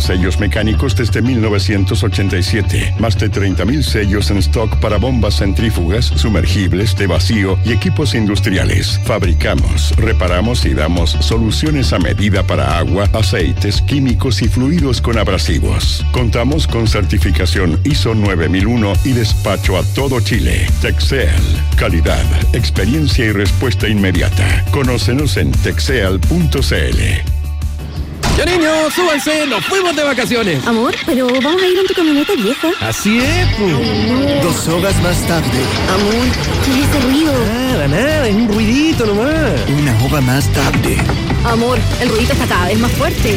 con sellos mecánicos desde 1987. Más de 30,000 sellos en stock para bombas centrífugas, sumergibles de vacío y equipos industriales. Fabricamos, reparamos y damos soluciones a medida para agua, aceites, químicos y fluidos con abrasivos. Contamos con certificación ISO 9001 y despacho a todo Chile. Texel, calidad, experiencia y respuesta inmediata. Conócenos en texeal.cl. Ya niños, súbanse, nos fuimos de vacaciones. Amor, pero vamos a ir en tu camioneta vieja. Así es, pues. 2 horas más tarde. Amor, ¿qué es ese ruido? Nada, es un ruidito nomás. 1 hora más tarde. Amor, el ruidito está cada vez más fuerte.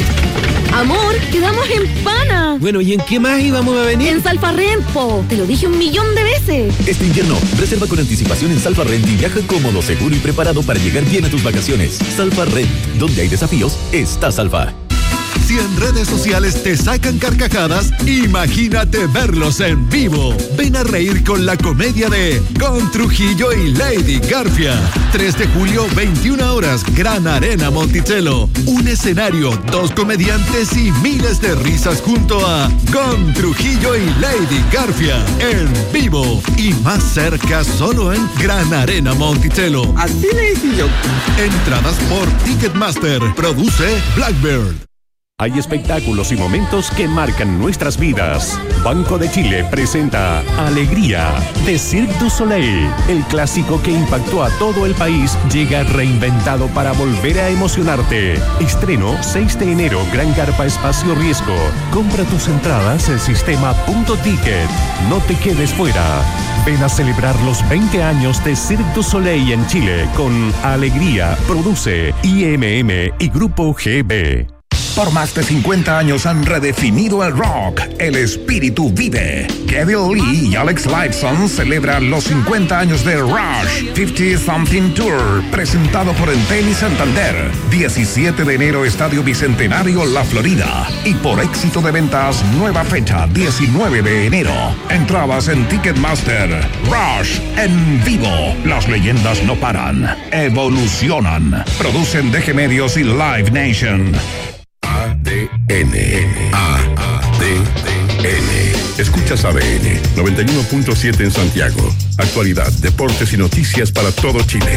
Amor, quedamos en Pana. Bueno, ¿y en qué más íbamos a venir? En Salfarrent, po. Te lo dije 1.000.000 de veces. Este invierno, reserva con anticipación en Salfarrent y viaja cómodo, seguro y preparado para llegar bien a tus vacaciones. Salfarrent, donde hay desafíos, está Salfa. Si en redes sociales te sacan carcajadas, imagínate verlos en vivo. Ven a reír con la comedia de Con Trujillo y Lady Garfia. 3 de julio, 21 horas, Gran Arena Monticello. Un escenario, 2 comediantes y miles de risas junto a Con Trujillo y Lady Garfia. En vivo y más cerca solo en Gran Arena Monticello. Así le hice yo. Entradas por Ticketmaster. Produce Blackbird. Hay espectáculos y momentos que marcan nuestras vidas. Banco de Chile presenta Alegría de Cirque du Soleil. El clásico que impactó a todo el país llega reinventado para volver a emocionarte. Estreno 6 de enero, Gran Carpa Espacio Riesgo. Compra tus entradas en sistema.ticket. No te quedes fuera. Ven a celebrar los 20 años de Cirque du Soleil en Chile con Alegría. Produce IMM y Grupo GB. Por más de 50 años han redefinido el rock. El espíritu vive. Kevin Lee y Alex Lifeson celebran los 50 años de Rush 50 Something Tour, presentado por Entel y Santander. 17 de enero, Estadio Bicentenario, La Florida. Y por éxito de ventas, nueva fecha, 19 de enero. Entradas en Ticketmaster. Rush en vivo. Las leyendas no paran. Evolucionan. Producen DG Medios y Live Nation. ADN. Escuchas ADN 91.7 en Santiago. Actualidad, deportes y noticias para todo Chile.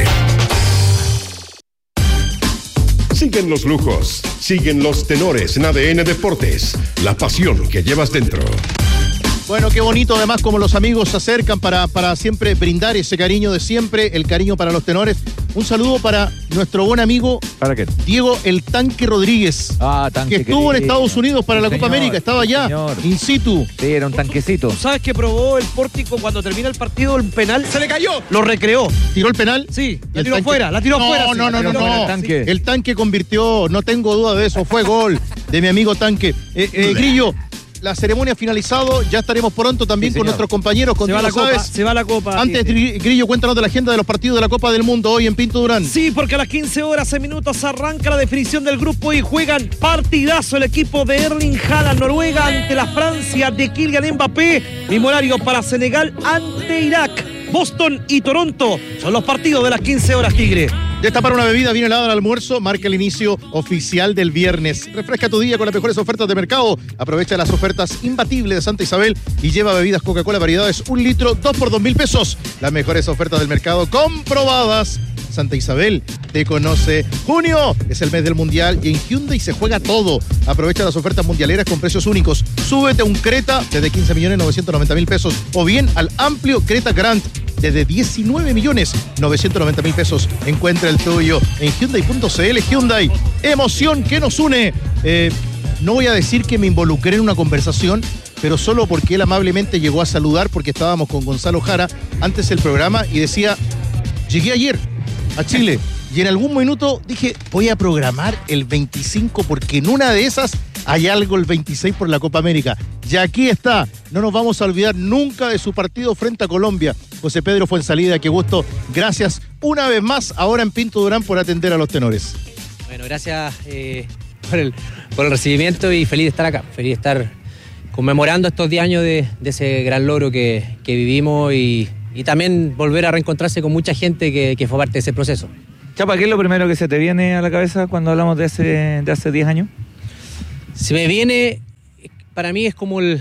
Siguen los lujos, siguen los tenores en ADN Deportes. La pasión que llevas dentro. Bueno, qué bonito además como los amigos se acercan para siempre brindar ese cariño de siempre, el cariño para los tenores. Un saludo para nuestro buen amigo ¿Para qué? Diego el Tanque Rodríguez, Tanque, que estuvo en Estados Unidos para la Copa señor, América, estaba allá, in situ. Sí, era un tanquecito. ¿Sabes que probó el Pórtico cuando termina el partido el penal? ¡Se le cayó! Lo recreó. ¿Tiró el penal? Sí, la tiró tanque... afuera, la tiró afuera. No. El Tanque convirtió, no tengo duda de eso, fue gol de mi amigo Tanque. Grillo, la ceremonia ha finalizado, ya estaremos pronto también con nuestros compañeros. Se va la Copa. Antes, Grillo, cuéntanos de la agenda de los partidos de la Copa del Mundo hoy en Pinto Durán. Sí, porque a las 15 horas en minutos arranca la definición del grupo y juegan partidazo el equipo de Erling Haaland, Noruega ante la Francia de Kylian Mbappé. Mismo horario para Senegal ante Irak. Boston y Toronto son los partidos de las 15 horas, Tigre. Destapar una bebida bien helada al almuerzo marca el inicio oficial del viernes. Refresca tu día con las mejores ofertas de mercado. Aprovecha las ofertas imbatibles de Santa Isabel y lleva bebidas Coca-Cola variedades 1 litro, 2 por 2.000 pesos. Las mejores ofertas del mercado comprobadas. Santa Isabel te conoce. Junio es el mes del Mundial y en Hyundai se juega todo. Aprovecha las ofertas mundialeras con precios únicos. Súbete a un Creta desde 15.990.000 pesos o bien al amplio Creta Grand desde 19.990.000 pesos. Encuentra el tuyo en Hyundai.cl. Hyundai, emoción que nos une. No voy a decir que me involucré en una conversación, pero solo porque él amablemente llegó a saludar, porque estábamos con Gonzalo Jara antes del programa y decía, llegué ayer a Chile y en algún minuto dije, voy a programar el 25 porque en una de esas hay algo el 26 por la Copa América. Y aquí está, no nos vamos a olvidar nunca de su partido frente a Colombia. José Pedro Fuenzalida, qué gusto. Gracias una vez más ahora en Pinto Durán por atender a los tenores. Bueno, gracias por el recibimiento y feliz de estar acá, feliz de estar conmemorando estos 10 años de ese gran logro que vivimos y también volver a reencontrarse con mucha gente que fue parte de ese proceso. Chapa, ¿qué es lo primero que se te viene a la cabeza cuando hablamos de hace 10 años? Se me viene para mí es como un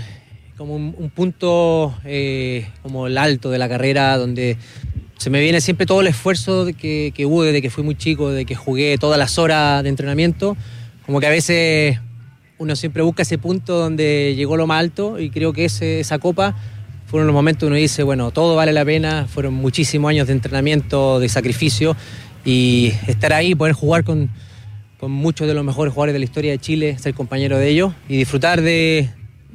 punto, como el alto de la carrera, donde se me viene siempre todo el esfuerzo que hubo desde que fui muy chico, de que jugué todas las horas de entrenamiento. Como que a veces uno siempre busca ese punto donde llegó lo más alto, y creo que esa copa fueron los momentos donde uno dice, bueno, todo vale la pena. Fueron muchísimos años de entrenamiento, de sacrificio, y estar ahí, poder jugar con muchos de los mejores jugadores de la historia de Chile, ser compañero de ellos y disfrutar de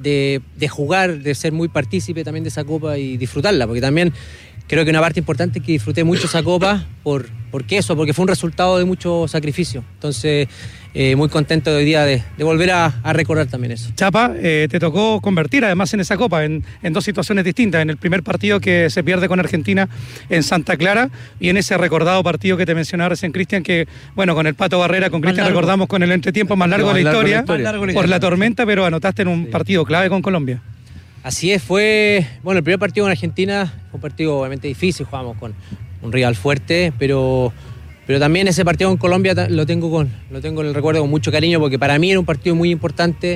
jugar, de ser muy partícipe también de esa copa y disfrutarla, porque también creo que una parte importante es que disfruté mucho esa copa porque fue un resultado de mucho sacrificio. Entonces, muy contento de hoy día de volver a recordar también eso. Chapa, te tocó convertir además en esa copa en dos situaciones distintas: en el primer partido que se pierde con Argentina en Santa Clara, y en ese recordado partido que te mencionaba recién Cristian, que bueno, con el Pato Barrera, con Cristian recordamos con el entretiempo más largo de la historia por la tormenta, pero anotaste en un partido clave con Colombia. Así es, fue, bueno, el primer partido con Argentina fue un partido obviamente difícil, jugamos con un rival fuerte, pero también ese partido con Colombia lo tengo en el recuerdo con mucho cariño, porque para mí era un partido muy importante.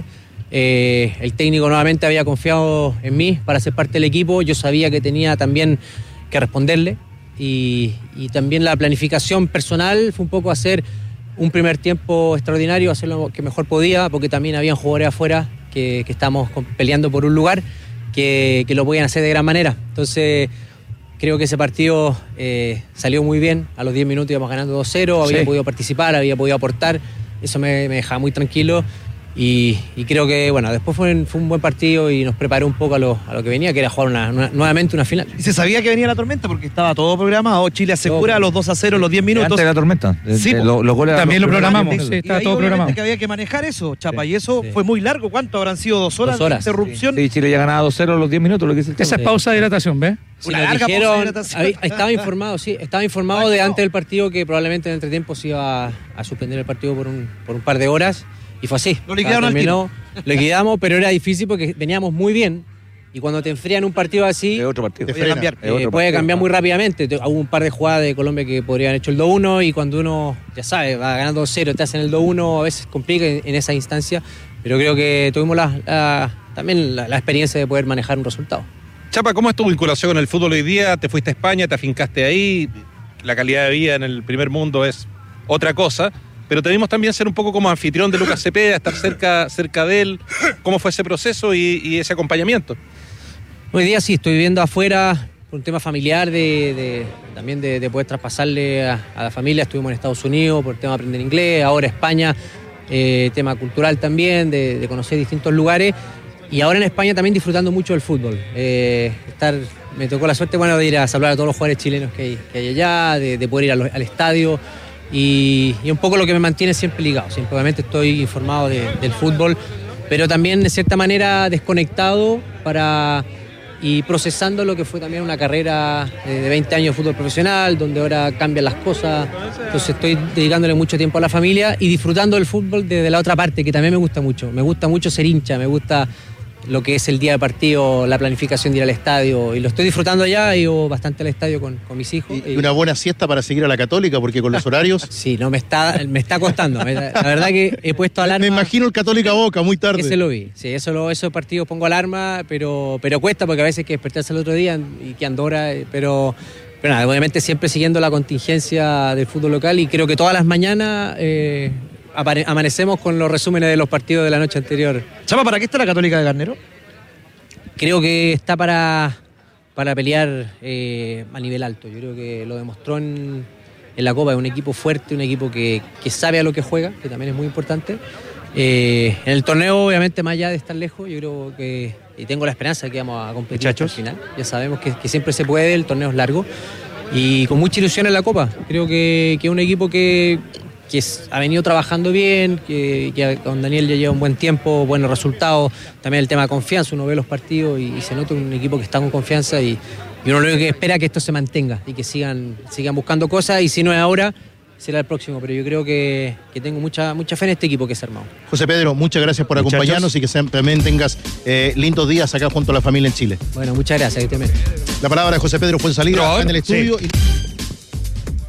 El técnico nuevamente había confiado en mí para ser parte del equipo. Yo sabía que tenía también que responderle, y también la planificación personal fue un poco hacer un primer tiempo extraordinario, hacer lo que mejor podía, porque también habían jugadores afuera que estamos peleando por un lugar que lo podían hacer de gran manera. Entonces creo que ese partido salió muy bien. A los 10 minutos íbamos ganando 2-0, había podido participar, había podido aportar. Eso me dejaba muy tranquilo, y creo que bueno, después fue un buen partido y nos preparó un poco a lo que venía, que era jugar nuevamente una final. Y se sabía que venía la tormenta porque estaba todo programado. Chile asegura los 2-0 los 10 minutos. Antes de la tormenta. Los goles también lo programamos. Sí, estaba todo programado. Que había que manejar eso, Chapa, y eso fue muy largo. ¿Cuánto habrán sido? 2 horas de interrupción. Sí, Chile ya ganaba 2-0 los 10 minutos, lo que dice el Esa es pausa de hidratación, ¿ves? Una larga pausa de hidratación. Estaba informado de antes del partido que probablemente en el entretiempo se iba a suspender el partido por un par de horas. Y fue así. Lo liquidaron al tiro. Lo liquidamos, pero era difícil porque veníamos muy bien. Y cuando te enfrían un partido así, es otro partido. Puede cambiar muy rápidamente. Hubo un par de jugadas de Colombia que podrían haber hecho el 2-1, y cuando uno, ya sabe, va ganando 2-0, te hacen el 2-1, a veces complica en esa instancia. Pero creo que tuvimos también la experiencia de poder manejar un resultado. Chapa, ¿cómo es tu vinculación con el fútbol hoy día? Te fuiste a España, te afincaste ahí. La calidad de vida en el primer mundo es otra cosa. Pero te vimos también ser un poco como anfitrión de Lucas Cepeda, estar cerca de él. ¿Cómo fue ese proceso y ese acompañamiento? Hoy día sí, estoy viviendo afuera por un tema familiar, también de poder traspasarle a la familia. Estuvimos en Estados Unidos por el tema de aprender inglés, ahora España, tema cultural también, de conocer distintos lugares. Y ahora en España también disfrutando mucho del fútbol. Me tocó la suerte de ir a saludar a todos los jugadores chilenos que hay allá, de poder ir al estadio. Y un poco lo que me mantiene siempre ligado. Siempre obviamente estoy informado del fútbol, pero también de cierta manera desconectado y procesando lo que fue también una carrera de 20 años de fútbol profesional, donde ahora cambian las cosas. Entonces estoy dedicándole mucho tiempo a la familia y disfrutando del fútbol desde la otra parte, que también me gusta mucho. Me gusta mucho ser hincha, me gusta lo que es el día de partido, la planificación de ir al estadio, y lo estoy disfrutando allá. He ido bastante al estadio con mis hijos. Y una buena siesta para seguir a la Católica, porque con los horarios... Sí, no, me está costando. La verdad que he puesto alarma. Me imagino el Católica Boca muy tarde. Ese lo vi, sí, esos partidos pongo alarma, pero cuesta, porque a veces hay que despertarse el otro día y que Andorra, pero nada, obviamente siempre siguiendo la contingencia del fútbol local, y creo que todas las mañanas... amanecemos con los resúmenes de los partidos de la noche anterior. Chapa, ¿para qué está la Católica de Garnero? Creo que está para pelear a nivel alto. Yo creo que lo demostró en la Copa. Es un equipo fuerte, un equipo que sabe a lo que juega, que también es muy importante. En el torneo, obviamente, más allá de estar lejos, yo creo que, y tengo la esperanza de que vamos a competir hasta el final. Ya sabemos que siempre se puede, el torneo es largo, y con mucha ilusión en la Copa. Creo que es un equipo que ha venido trabajando bien, que con Daniel ya lleva un buen tiempo, buenos resultados. También el tema de confianza, uno ve los partidos y se nota un equipo que está con confianza, y uno lo que espera es que esto se mantenga y que sigan buscando cosas, y si no es ahora, será el próximo. Pero yo creo que tengo mucha fe en este equipo que se ha armado. José Pedro, muchas gracias por acompañarnos, y que también tengas lindos días acá junto a la familia en Chile. Bueno, muchas gracias. La palabra de José Pedro Fuenzalida acá en el estudio. Sí.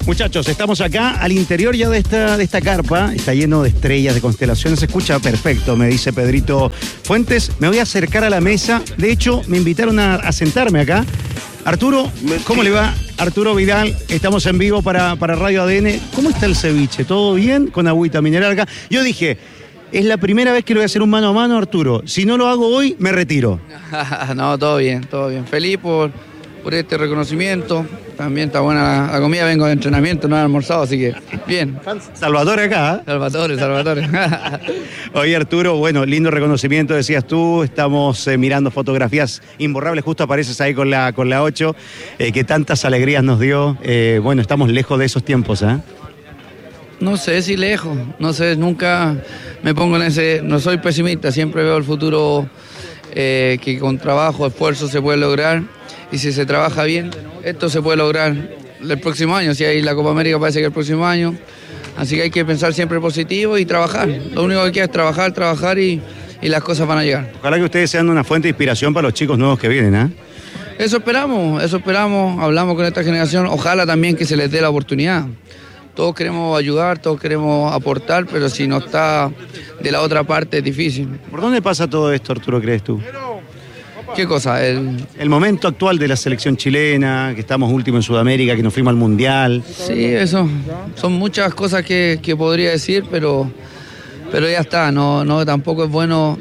Muchachos, estamos acá al interior ya de esta carpa. Está lleno de estrellas, de constelaciones. Se escucha perfecto, me dice Pedrito Fuentes. Me voy a acercar a la mesa. De hecho, me invitaron a sentarme acá. Arturo, ¿cómo le va? Arturo Vidal, estamos en vivo para Radio ADN. ¿Cómo está el ceviche? ¿Todo bien? Con agüita mineral acá. Yo dije, es la primera vez que le voy a hacer un mano a mano, Arturo. Si no lo hago hoy, me retiro. No, todo bien, todo bien. Feliz por este reconocimiento. También está buena la comida, vengo de entrenamiento, no he almorzado, así que bien. Salvatore acá, ¿eh? Salvatore. Oye, Arturo, bueno, lindo reconocimiento, decías tú. Estamos mirando fotografías imborrables, justo apareces ahí con la 8, que tantas alegrías nos dio. Bueno, estamos lejos de esos tiempos, ¿eh? No sé si lejos, no sé, nunca me pongo en ese... No soy pesimista, siempre veo el futuro que con trabajo, esfuerzo se puede lograr. Y si se trabaja bien, esto se puede lograr el próximo año. Si hay la Copa América, parece que el próximo año. Así que hay que pensar siempre positivo y trabajar. Lo único que queda es trabajar y las cosas van a llegar. Ojalá que ustedes sean una fuente de inspiración para los chicos nuevos que vienen, ¿eh? Eso esperamos. Hablamos con esta generación. Ojalá también que se les dé la oportunidad. Todos queremos ayudar, todos queremos aportar, pero si no está de la otra parte es difícil. ¿Por dónde pasa todo esto, Arturo, crees tú? ¿Qué cosa? El momento actual de la selección chilena, que estamos último en Sudamérica, que nos fuimos al Mundial. Sí, eso. Son muchas cosas que podría decir, pero ya está. No, tampoco es bueno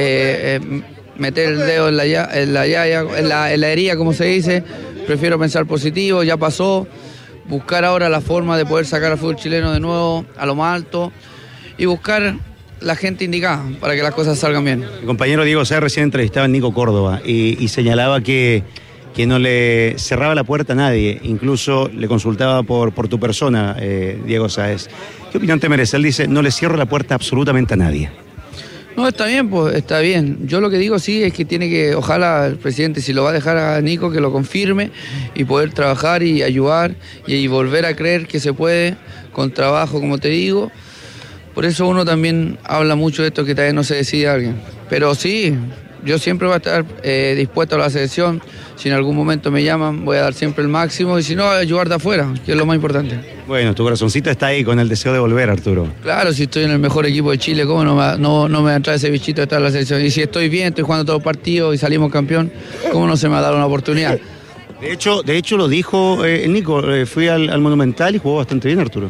meter el dedo en la herida, como se dice. Prefiero pensar positivo, ya pasó. Buscar ahora la forma de poder sacar al fútbol chileno de nuevo a lo más alto y buscar la gente indicada para que las cosas salgan bien. Mi compañero Diego Sáez recién entrevistaba a Nico Córdoba y señalaba que no le cerraba la puerta a nadie, incluso le consultaba por tu persona, Diego Sáez. ¿Qué opinión te merece? Él dice, no le cierro la puerta absolutamente a nadie. No, está bien, pues, está bien. Yo lo que digo sí es que tiene que, ojalá el presidente, si lo va a dejar a Nico, que lo confirme y poder trabajar y ayudar y volver a creer que se puede con trabajo, como te digo. Por eso uno también habla mucho de esto, que todavía no se decide alguien. Pero sí, yo siempre voy a estar dispuesto a la selección. Si en algún momento me llaman, voy a dar siempre el máximo. Y si no, ayudar de afuera, que es lo más importante. Bueno, tu corazoncito está ahí con el deseo de volver, Arturo. Claro, si estoy en el mejor equipo de Chile, ¿cómo no me va a entrar ese bichito de estar en la selección? Y si estoy bien, estoy jugando todos los partidos y salimos campeón, ¿cómo no se me va a dar una oportunidad? De hecho lo dijo Nico, fui al Monumental y jugó bastante bien, Arturo.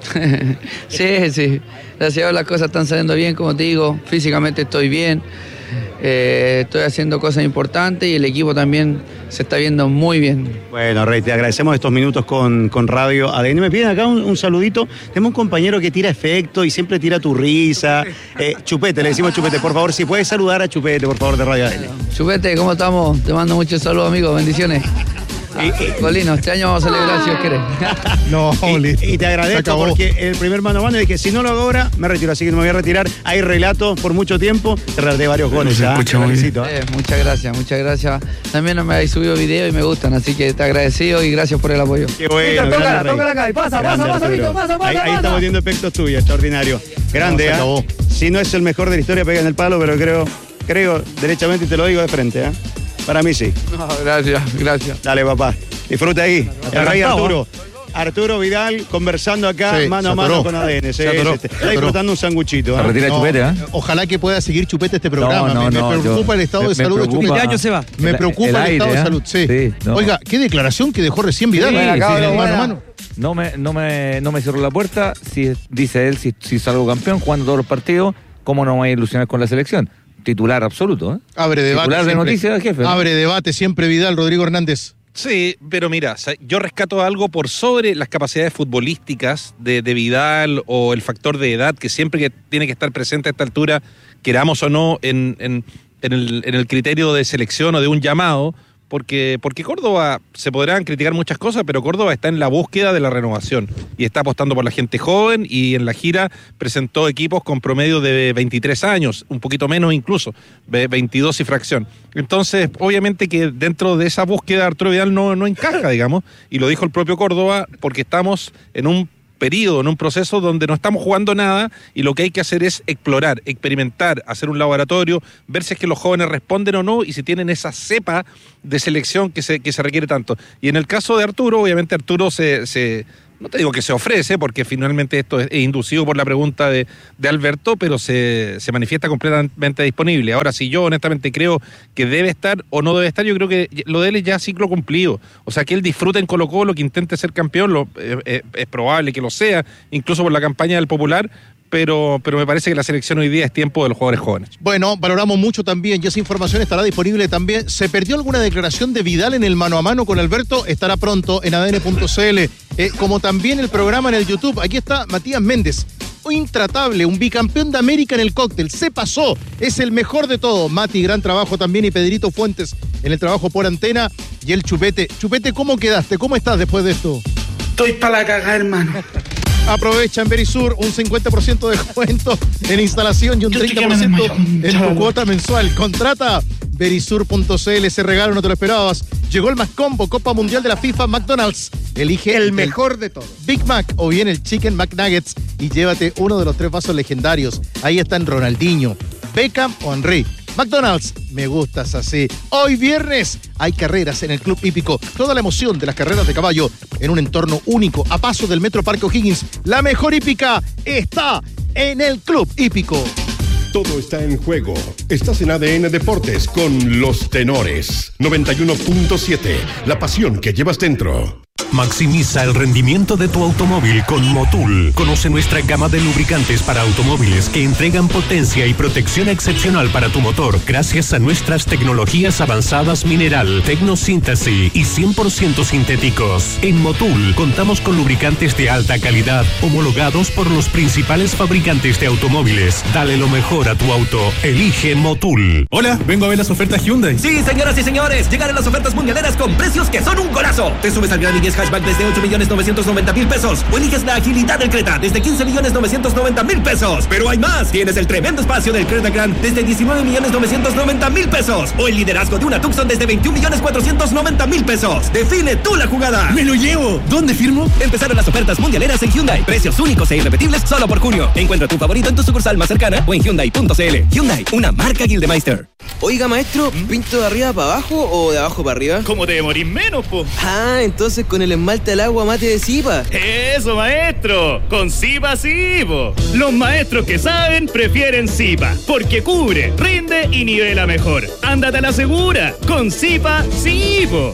Sí. Gracias a Dios las cosas están saliendo bien, como te digo. Físicamente estoy bien. Estoy haciendo cosas importantes y el equipo también se está viendo muy bien. Bueno, Rey, te agradecemos estos minutos con Radio ADN. Me piden acá un saludito. Tenemos un compañero que tira efecto y siempre tira tu risa. Chupete, le decimos Chupete. Por favor, si puedes saludar a Chupete, por favor, de Radio ADN. Chupete, ¿cómo estamos? Te mando muchos saludos, amigo. Bendiciones. Colino, este año vamos a celebrar si Dios quiere. No, y te agradezco porque el primer mano a mano dije, si no lo hago ahora, me retiro, así que no me voy a retirar. Hay relatos por mucho tiempo, te relaté varios goles. Muchas gracias. También me habéis subido videos y me gustan, así que te agradecido y gracias por el apoyo. Qué bueno. Tócala acá y pasa. Ahí estamos viendo efectos tuyos, extraordinario. Grande, ¿eh? Si no es el mejor de la historia, pega en el palo, pero creo derechamente, y te lo digo de frente, ¿eh? Para mí sí. No, gracias. Dale, papá. Disfruta ahí. El rey Arturo. Arturo Vidal conversando acá mano a mano con ADN. Está disfrutando un sanguchito. Se retira Chupete, ¿eh? Ojalá que pueda seguir Chupete este programa. Me preocupa el estado de salud de Chupete. ¿Qué año se va? Me preocupa el estado de salud. Sí. Oiga, qué declaración que dejó recién Vidal. Mano a mano. No me cerró la puerta. Dice él, si salgo campeón, jugando todos los partidos, ¿cómo no me voy a ilusionar con la selección? Titular absoluto, ¿eh? Abre debate. Titular de noticias, jefe. Abre debate siempre Vidal, Rodrigo Hernández. Sí, pero mira, yo rescato algo por sobre las capacidades futbolísticas de Vidal o el factor de edad que siempre que tiene que estar presente a esta altura, queramos o no, en el criterio de selección o de un llamado, porque Córdoba, se podrán criticar muchas cosas, pero Córdoba está en la búsqueda de la renovación y está apostando por la gente joven y en la gira presentó equipos con promedio de 23 años, un poquito menos incluso, 22 y fracción. Entonces, obviamente que dentro de esa búsqueda Arturo Vidal no encaja, digamos, y lo dijo el propio Córdoba, porque estamos en un periodo, en un proceso donde no estamos jugando nada y lo que hay que hacer es explorar, experimentar, hacer un laboratorio, ver si es que los jóvenes responden o no y si tienen esa cepa de selección que se requiere tanto. Y en el caso de Arturo, obviamente Arturo se no te digo que se ofrece, porque finalmente esto es inducido por la pregunta de Alberto, pero se manifiesta completamente disponible. Ahora, si yo honestamente creo que debe estar o no debe estar, yo creo que lo de él es ya ciclo cumplido. O sea, que él disfrute en Colo-Colo, que intente ser campeón, es probable que lo sea, incluso por la campaña del Popular, pero me parece que la selección hoy día es tiempo de los jugadores jóvenes. Bueno, valoramos mucho también, y esa información estará disponible también. ¿Se perdió alguna declaración de Vidal en el mano a mano con Alberto? Estará pronto en ADN.cl, como también el programa en el YouTube. Aquí está Matías Méndez, intratable, un bicampeón de América en el cóctel, se pasó, es el mejor de todo. Mati, gran trabajo también, y Pedrito Fuentes en el trabajo por antena, y el Chupete. Chupete, ¿cómo quedaste? ¿Cómo estás después de esto? Estoy para la cagada, hermano. Aprovecha en Verisur un 50% de descuento en instalación y un 30% en tu cuota mensual. Contrata Verisur.cl, ese regalo no te lo esperabas. Llegó el Macombo, Copa Mundial de la FIFA, McDonald's. Elige el mejor de todos. Big Mac o bien el Chicken McNuggets y llévate uno de los 3 vasos legendarios. Ahí están Ronaldinho, Beckham o Henry. McDonald's, me gustas así. Hoy viernes hay carreras en el Club Hípico. Toda la emoción de las carreras de caballo en un entorno único, a paso del Metro Parque O'Higgins. La mejor hípica está en el Club Hípico. Todo está en juego. Estás en ADN Deportes con Los Tenores. 91.7, la pasión que llevas dentro. Maximiza el rendimiento de tu automóvil con Motul. Conoce nuestra gama de lubricantes para automóviles que entregan potencia y protección excepcional para tu motor gracias a nuestras tecnologías avanzadas mineral, tecnosíntesis y 100% sintéticos. En Motul contamos con lubricantes de alta calidad homologados por los principales fabricantes de automóviles. Dale lo mejor a tu auto. Elige Motul. Hola, vengo a ver las ofertas Hyundai. Sí, señoras y señores, llegaron las ofertas mundialeras con precios que son un golazo. Te subes al Gran i10 Hatchback desde 8.990.000 pesos o eliges la agilidad del Creta desde 15.990.000 pesos. Pero hay más. Tienes el tremendo espacio del Creta Grand desde 19.990.000 pesos o el liderazgo de una Tucson desde 21.490.000 pesos. Define tú la jugada. ¡Me lo llevo! ¿Dónde firmo? Empezaron las ofertas mundialeras en Hyundai. Precios únicos e irrepetibles solo por junio. Encuentra tu favorito en tu sucursal más cercana o en Hyundai.cl. Hyundai, una marca Gildemeister. Oiga, maestro, ¿pinto de arriba para abajo o de abajo para arriba? ¿Cómo te demorís menos, po? Ah, entonces con el esmalte al agua mate de Zipa. ¡Eso, maestro! ¡Con Zipa sí, po! Los maestros que saben prefieren Zipa, porque cubre, rinde y nivela mejor. ¡Ándate a la segura! ¡Con Zipa sí, po!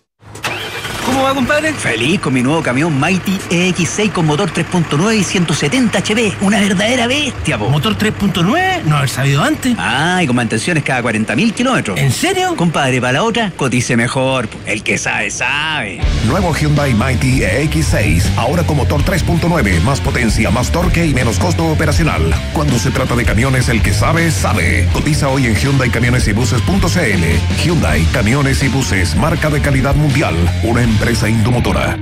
¿Cómo va, compadre? Feliz con mi nuevo camión Mighty EX6 con motor 3.9 y 170 HP. Una verdadera bestia, po. ¿Motor 3.9? No haber sabido antes. Ah, y con mantenciones cada 40.000 kilómetros. ¿En serio? Compadre, para la otra, cotice mejor, po. El que sabe, sabe. Nuevo Hyundai Mighty EX6. Ahora con motor 3.9. Más potencia, más torque y menos costo operacional. Cuando se trata de camiones, el que sabe, sabe. Cotiza hoy en HyundaiCamionesYbuses.cl. Hyundai Camiones y Buses. Marca de calidad mundial. Una empresa Indomotora.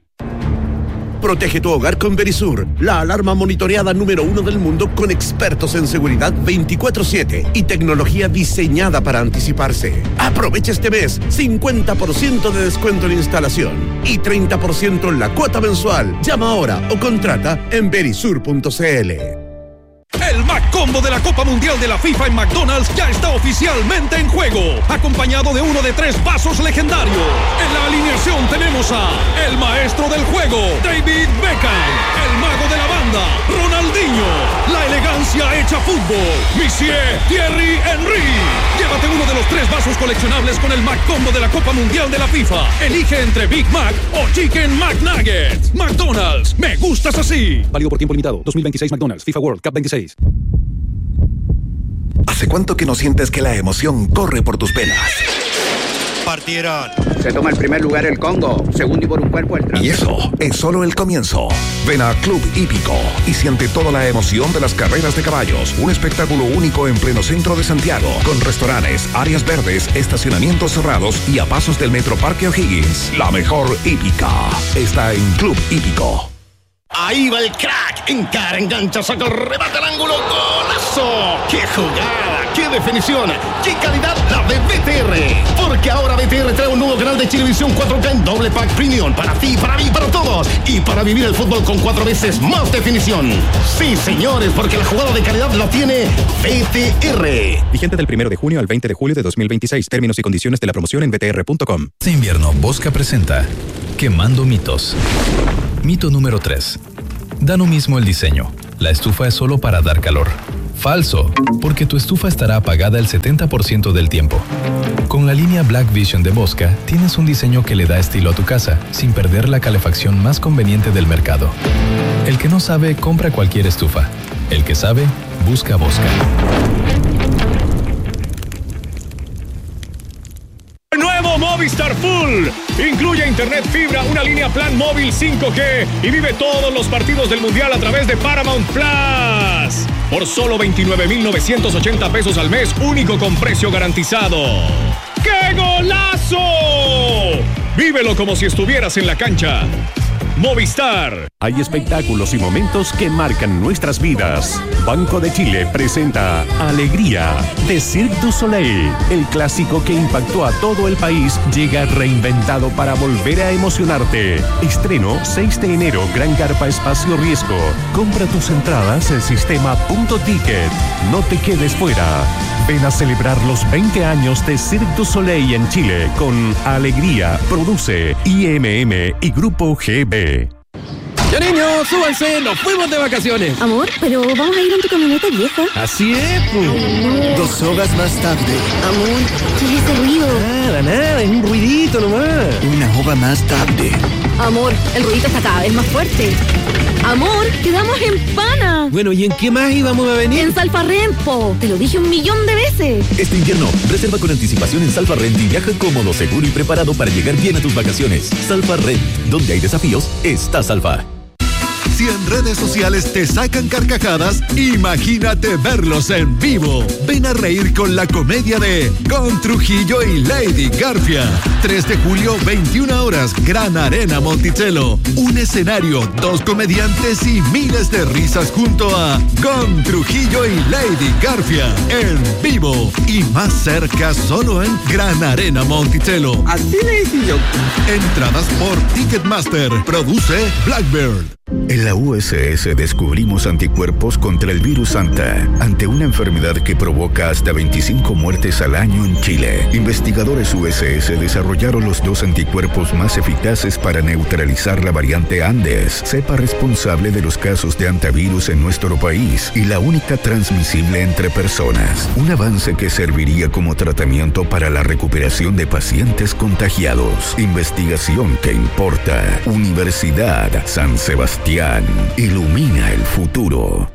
Protege tu hogar con Verisur, la alarma monitoreada número 1 del mundo con expertos en seguridad 24/7 y tecnología diseñada para anticiparse. Aprovecha este mes 50% de descuento en instalación y 30% en la cuota mensual. Llama ahora o contrata en verisur.cl. El Macombo de la Copa Mundial de la FIFA en McDonald's ya está oficialmente en juego, acompañado de uno de 3 vasos legendarios. En la alineación tenemos a el maestro del juego, David Beckham, el mago de la banda, Ronaldinho, la elegancia hecha fútbol, Monsieur Thierry Henry. Llévate uno de los 3 vasos coleccionables con el Macombo de la Copa Mundial de la FIFA. Elige entre Big Mac o Chicken McNuggets. McDonald's, me gustas así. Válido por tiempo limitado. 2026 McDonald's, FIFA World Cup 26. ¿Hace cuánto que no sientes que la emoción corre por tus venas? Partieron. Se toma el primer lugar el Congo, segundo y por un cuerpo el Y eso es solo el comienzo. Ven a Club Hípico y siente toda la emoción de las carreras de caballos. Un espectáculo único en pleno centro de Santiago, con restaurantes, áreas verdes, estacionamientos cerrados y a pasos del Metro Parque O'Higgins. La mejor hípica está en Club Hípico. Ahí va el crack, encara, engancha, saca, remata el ángulo, golazo. ¡Qué jugada! ¡Qué definición! ¡Qué calidad la de BTR! Porque ahora BTR trae un nuevo canal de Chilevisión 4K en doble pack premium para ti, para mí, para todos y para vivir el fútbol con 4 veces más definición. Sí, señores, porque la jugada de calidad la tiene BTR. Vigente del 1 de junio al 20 de julio de 2026. Términos y condiciones de la promoción en btr.com. Este invierno, Bosca presenta Quemando Mitos. Mito número 3. Da lo mismo el diseño. La estufa es solo para dar calor. Falso, porque tu estufa estará apagada el 70% del tiempo. Con la línea Black Vision de Bosca, tienes un diseño que le da estilo a tu casa, sin perder la calefacción más conveniente del mercado. El que no sabe, compra cualquier estufa. El que sabe, busca Bosca. Nuevo Movistar Full. Incluye internet fibra, una línea plan móvil 5G y vive todos los partidos del Mundial a través de Paramount Plus. Por solo 29,980 pesos al mes, único con precio garantizado. ¡Qué golazo! Vívelo como si estuvieras en la cancha. Movistar. Hay espectáculos y momentos que marcan nuestras vidas. Banco de Chile presenta Alegría de Cirque du Soleil. El clásico que impactó a todo el país llega reinventado para volver a emocionarte. Estreno 6 de enero, Gran Carpa Espacio Riesgo. Compra tus entradas en sistema.ticket. No te quedes fuera. Ven a celebrar los 20 años de Cirque du Soleil en Chile con Alegría. Produce IMM y Grupo GB. Ya niños, súbanse, nos fuimos de vacaciones. Amor, pero vamos a ir en tu camioneta vieja. Así es, pues. 2 horas más tarde. Amor, ¿qué es ese ruido? Nada, es un ruidito nomás. 1 hora más tarde. Amor, el ruidito está cada vez más fuerte. Amor, quedamos en Pana. Bueno, ¿y en qué más íbamos a venir? En Salfarrent, te lo dije 1.000.000 de veces. Este invierno, reserva con anticipación en Salfarrent y viaja cómodo, seguro y preparado para llegar bien a tus vacaciones. Salfarrent, donde hay desafíos, está Salfa. Si en redes sociales te sacan carcajadas, imagínate verlos en vivo. Ven a reír con la comedia de Con Trujillo y Lady Garfia. 3 de julio, 21 horas, Gran Arena Monticello. Un escenario, 2 comediantes y miles de risas junto a Con Trujillo y Lady Garfia. En vivo y más cerca solo en Gran Arena Monticello. Así le hice yo. Entradas por Ticketmaster. Produce Blackbird. En la USS descubrimos anticuerpos contra el virus Santa, ante una enfermedad que provoca hasta 25 muertes al año en Chile. Investigadores USS desarrollaron los 2 anticuerpos más eficaces para neutralizar la variante Andes, cepa responsable de los casos de antivirus en nuestro país y la única transmisible entre personas. Un avance que serviría como tratamiento para la recuperación de pacientes contagiados. Investigación que importa. Universidad San Sebastián. Ilumina el futuro.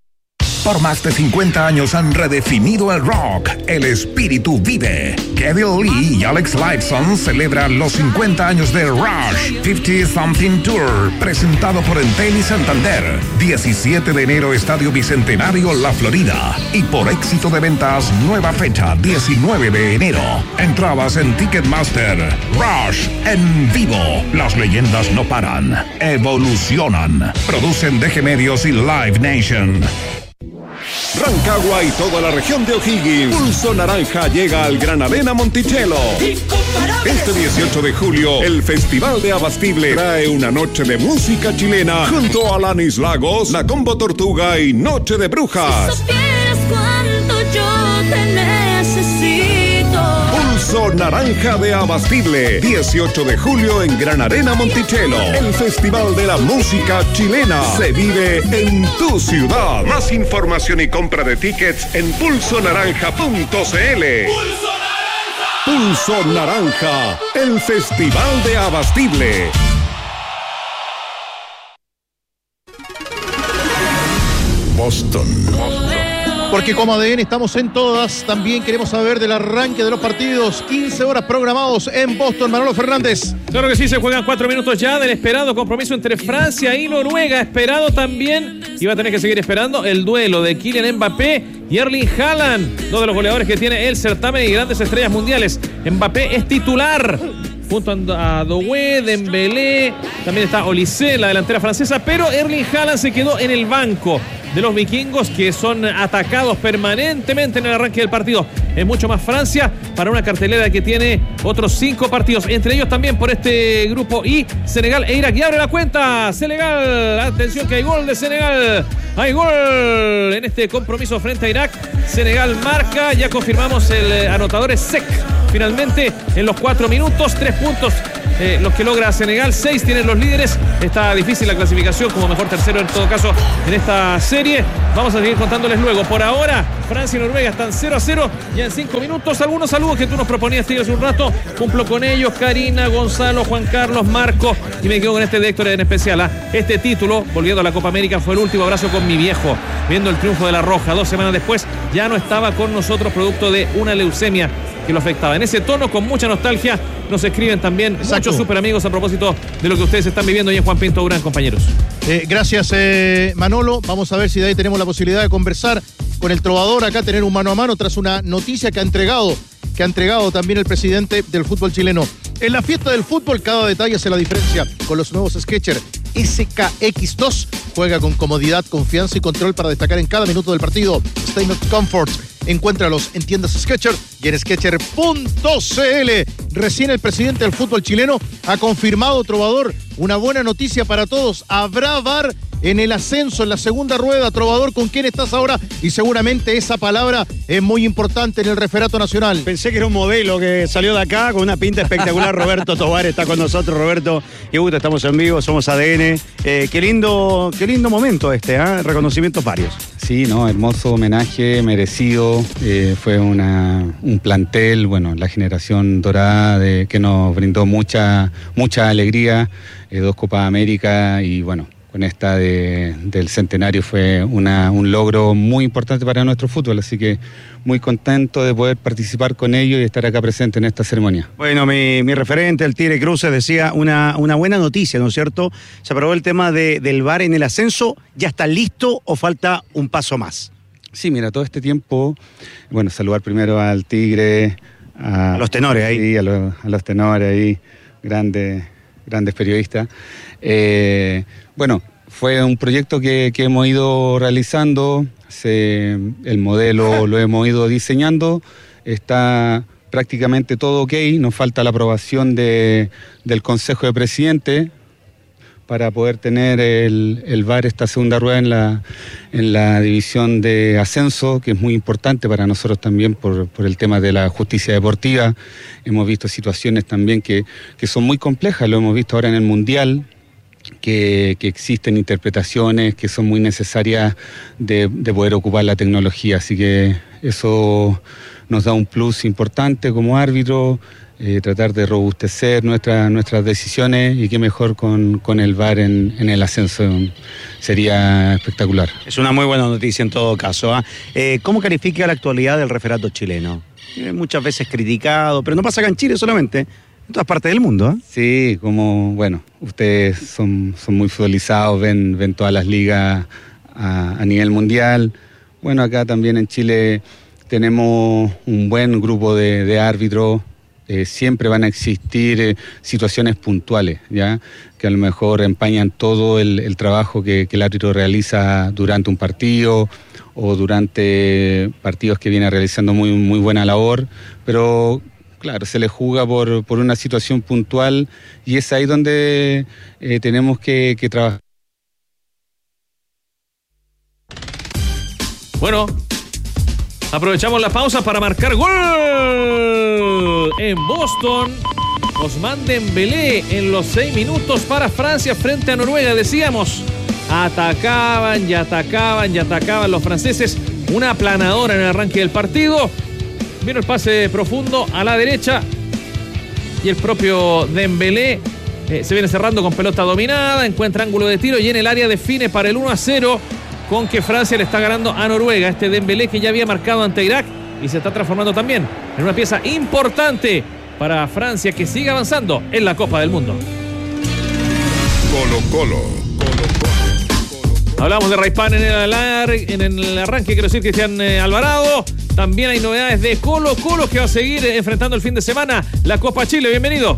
Por más de 50 años han redefinido el rock. El espíritu vive. Kevin Lee y Alex Lifeson celebran los 50 años de Rush 50 Something Tour, presentado por Entel y Santander. 17 de enero, Estadio Bicentenario, La Florida. Y por éxito de ventas, nueva fecha, 19 de enero. Entradas en Ticketmaster. Rush en vivo. Las leyendas no paran, evolucionan. Producen DG Medios y Live Nation. Rancagua y toda la región de O'Higgins. Pulso Naranja llega al Gran Arena Monticello. Este 18 de julio, el Festival de Abastible trae una noche de música chilena junto a Alanis Lagos, La Combo Tortuga y Noche de Brujas. Si supieras cuánto yo te necesito. Pulso Naranja de Abastible, 18 de julio en Gran Arena Monticello. El Festival de la Música Chilena se vive en tu ciudad. Más información y compra de tickets en pulsonaranja.cl. Pulso Naranja, el Festival de Abastible. Boston. Porque como ADN estamos en todas, también queremos saber del arranque de los partidos. 15 horas programados en Boston. Manolo Fernández. Claro que sí, se juegan 4 minutos ya del esperado compromiso entre Francia y Noruega. Esperado también, y va a tener que seguir esperando, el duelo de Kylian Mbappé y Erling Haaland, 2 de los goleadores que tiene el certamen y grandes estrellas mundiales. Mbappé es titular junto a Doué, Dembélé, también está Olise, la delantera francesa, pero Erling Haaland se quedó en el banco de los vikingos, que son atacados permanentemente en el arranque del partido. Es mucho más Francia para una cartelera que tiene otros 5 partidos, entre ellos también por este grupo I, Senegal e Irak. Y abre la cuenta Senegal, atención que hay gol de Senegal, hay gol en este compromiso frente a Irak. Senegal marca, ya confirmamos, el anotador es Sek, finalmente en los 4 minutos, 3 puntos los que logra Senegal, 6 tienen los líderes. Está difícil la clasificación como mejor tercero en todo caso en esta serie. Vamos a seguir contándoles luego. Por ahora, Francia y Noruega están 0-0 ya en 5 minutos. Algunos saludos que tú nos proponías, Tigre, hace un rato. Cumplo con ellos, Karina, Gonzalo, Juan Carlos, Marco, y me quedo con este de Héctor en especial. Este título, volviendo a la Copa América, fue el último abrazo con mi viejo, viendo el triunfo de la Roja. 2 semanas después ya no estaba con nosotros producto de una leucemia que lo afectaba. En ese tono, con mucha nostalgia, nos escriben también muchos super amigos a propósito de lo que ustedes están viviendo hoy en Juan Pinto Durán, compañeros. Gracias, Manolo. Vamos a ver si de ahí tenemos la posibilidad de conversar con el trovador acá, tener un mano a mano tras una noticia que ha entregado también el presidente del fútbol chileno. En la fiesta del fútbol, cada detalle hace la diferencia. Con los nuevos Skechers SKX2, juega con comodidad, confianza y control para destacar en cada minuto del partido. Statement Comfort. Encuéntralos en tiendas Skechers y en Skechers.cl. Recién el presidente del fútbol chileno ha confirmado, trovador, una buena noticia para todos. Habrá VAR en el ascenso, en la segunda rueda. Trovador, ¿con quién estás ahora? Y seguramente esa palabra es muy importante en el referato nacional. Pensé que era un modelo que salió de acá con una pinta espectacular. Roberto Tobar está con nosotros. Roberto, qué gusto, estamos en vivo, somos ADN. Qué lindo momento reconocimientos varios. Sí, no, hermoso homenaje, merecido. Fue un plantel, la generación dorada que nos brindó mucha alegría. 2 Copas América y con esta del centenario fue un logro muy importante para nuestro fútbol, así que muy contento de poder participar con ellos y estar acá presente en esta ceremonia. Bueno, mi referente, el Tigre Cruces, decía una buena noticia, ¿no es cierto? Se aprobó el tema del VAR en el ascenso. ¿Ya está listo o falta un paso más? Sí, mira, todo este tiempo, saludar primero al Tigre, a los tenores ahí. Sí, a los tenores ahí, grandes periodistas. Fue un proyecto que hemos ido realizando, el modelo lo hemos ido diseñando, está prácticamente todo ok, nos falta la aprobación del Consejo de Presidentes para poder tener el VAR esta segunda rueda en la división de ascenso, que es muy importante para nosotros también por el tema de la justicia deportiva. Hemos visto situaciones también que son muy complejas, lo hemos visto ahora en el Mundial, que existen interpretaciones que son muy necesarias de poder ocupar la tecnología, así que eso nos da un plus importante como árbitro. Tratar de robustecer nuestras decisiones y qué mejor con el VAR en el ascenso, sería espectacular. Es una muy buena noticia en todo caso. ¿Cómo califica la actualidad del referato chileno? Muchas veces criticado, pero no pasa acá en Chile solamente, en todas partes del mundo. Sí, ustedes son muy futbolizados, ven todas las ligas a nivel mundial. Acá también en Chile tenemos un buen grupo de árbitros. Siempre van a existir situaciones puntuales, ¿ya? Que a lo mejor empañan todo el trabajo que el árbitro realiza durante un partido o durante partidos que viene realizando muy, muy buena labor, pero claro, se le juzga por una situación puntual y es ahí donde tenemos que trabajar. Aprovechamos la pausa para marcar gol en Boston. Ousmane Dembélé en los 6 minutos para Francia frente a Noruega. Decíamos, atacaban los franceses. Una aplanadora en el arranque del partido. Vino el pase profundo a la derecha y el propio Dembélé se viene cerrando con pelota dominada, encuentra ángulo de tiro y en el área define para el 1-0. Con que Francia le está ganando a Noruega. Este Dembélé que ya había marcado ante Irak y se está transformando también en una pieza importante para Francia que sigue avanzando en la Copa del Mundo. Colo-Colo. Hablamos de Raipán en el arranque, quiero decir, Cristian Alvarado. También hay novedades de Colo-Colo que va a seguir enfrentando el fin de semana la Copa Chile. Bienvenido.